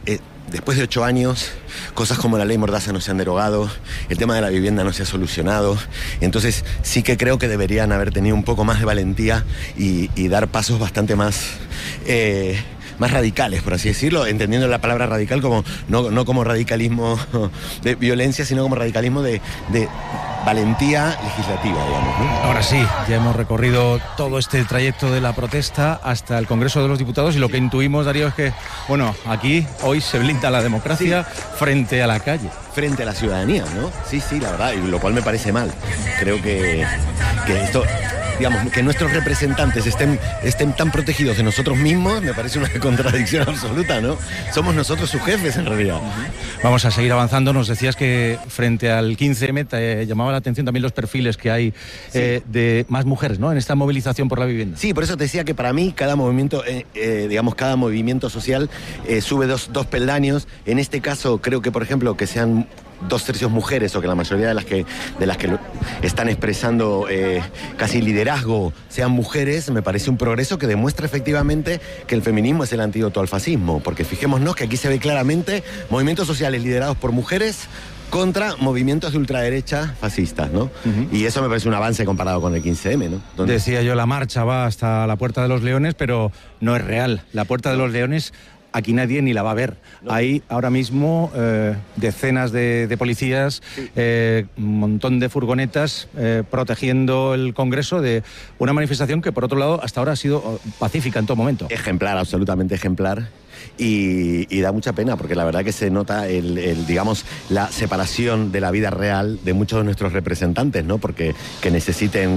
después de ocho años, cosas como la ley Mordaza no se han derogado, el tema de la vivienda no se ha solucionado. Entonces sí que creo que deberían haber tenido un poco más de valentía y, y dar pasos bastante más... Eh, más radicales, por así decirlo, entendiendo la palabra radical como no, no como radicalismo de violencia, sino como radicalismo de, de valentía legislativa, digamos, ¿no? Ahora sí, ya hemos recorrido todo este trayecto de la protesta hasta el Congreso de los Diputados y lo que intuimos, Darío, es que, bueno, aquí hoy se blinda la democracia sí. frente a la calle. Frente a la ciudadanía, ¿no? Sí, sí, la verdad, y lo cual me parece mal. Creo que, que esto... digamos, que nuestros representantes estén, estén tan protegidos de nosotros mismos, me parece una contradicción absoluta, ¿no? Somos nosotros sus jefes, en realidad. Uh-huh. Vamos a seguir avanzando. Nos decías que frente al quince eme te llamaba la atención también los perfiles que hay sí. eh, de más mujeres, ¿no?, en esta movilización por la vivienda. Sí, por eso te decía que para mí cada movimiento, eh, eh, digamos, cada movimiento social eh, sube dos, dos peldaños. En este caso, creo que, por ejemplo, que sean dos tercios mujeres, o que la mayoría de las que, de las que lo están expresando eh, casi liderazgo sean mujeres, me parece un progreso que demuestra efectivamente que el feminismo es el antídoto al fascismo, porque fijémonos que aquí se ve claramente movimientos sociales liderados por mujeres contra movimientos de ultraderecha fascistas, ¿no? Uh-huh. Y eso me parece un avance comparado con el quince eme, ¿no? Donde... Decía yo, la marcha va hasta la Puerta de los Leones, pero no es real. La Puerta de los Leones... aquí nadie ni la va a ver. No. Hay ahora mismo eh, decenas de, de policías, sí. eh, un montón de furgonetas eh, protegiendo el Congreso de una manifestación que, por otro lado, hasta ahora ha sido pacífica en todo momento. Ejemplar, absolutamente ejemplar. Y, y da mucha pena, porque la verdad que se nota el, el, digamos, la separación de la vida real de muchos de nuestros representantes, ¿no? Porque que necesiten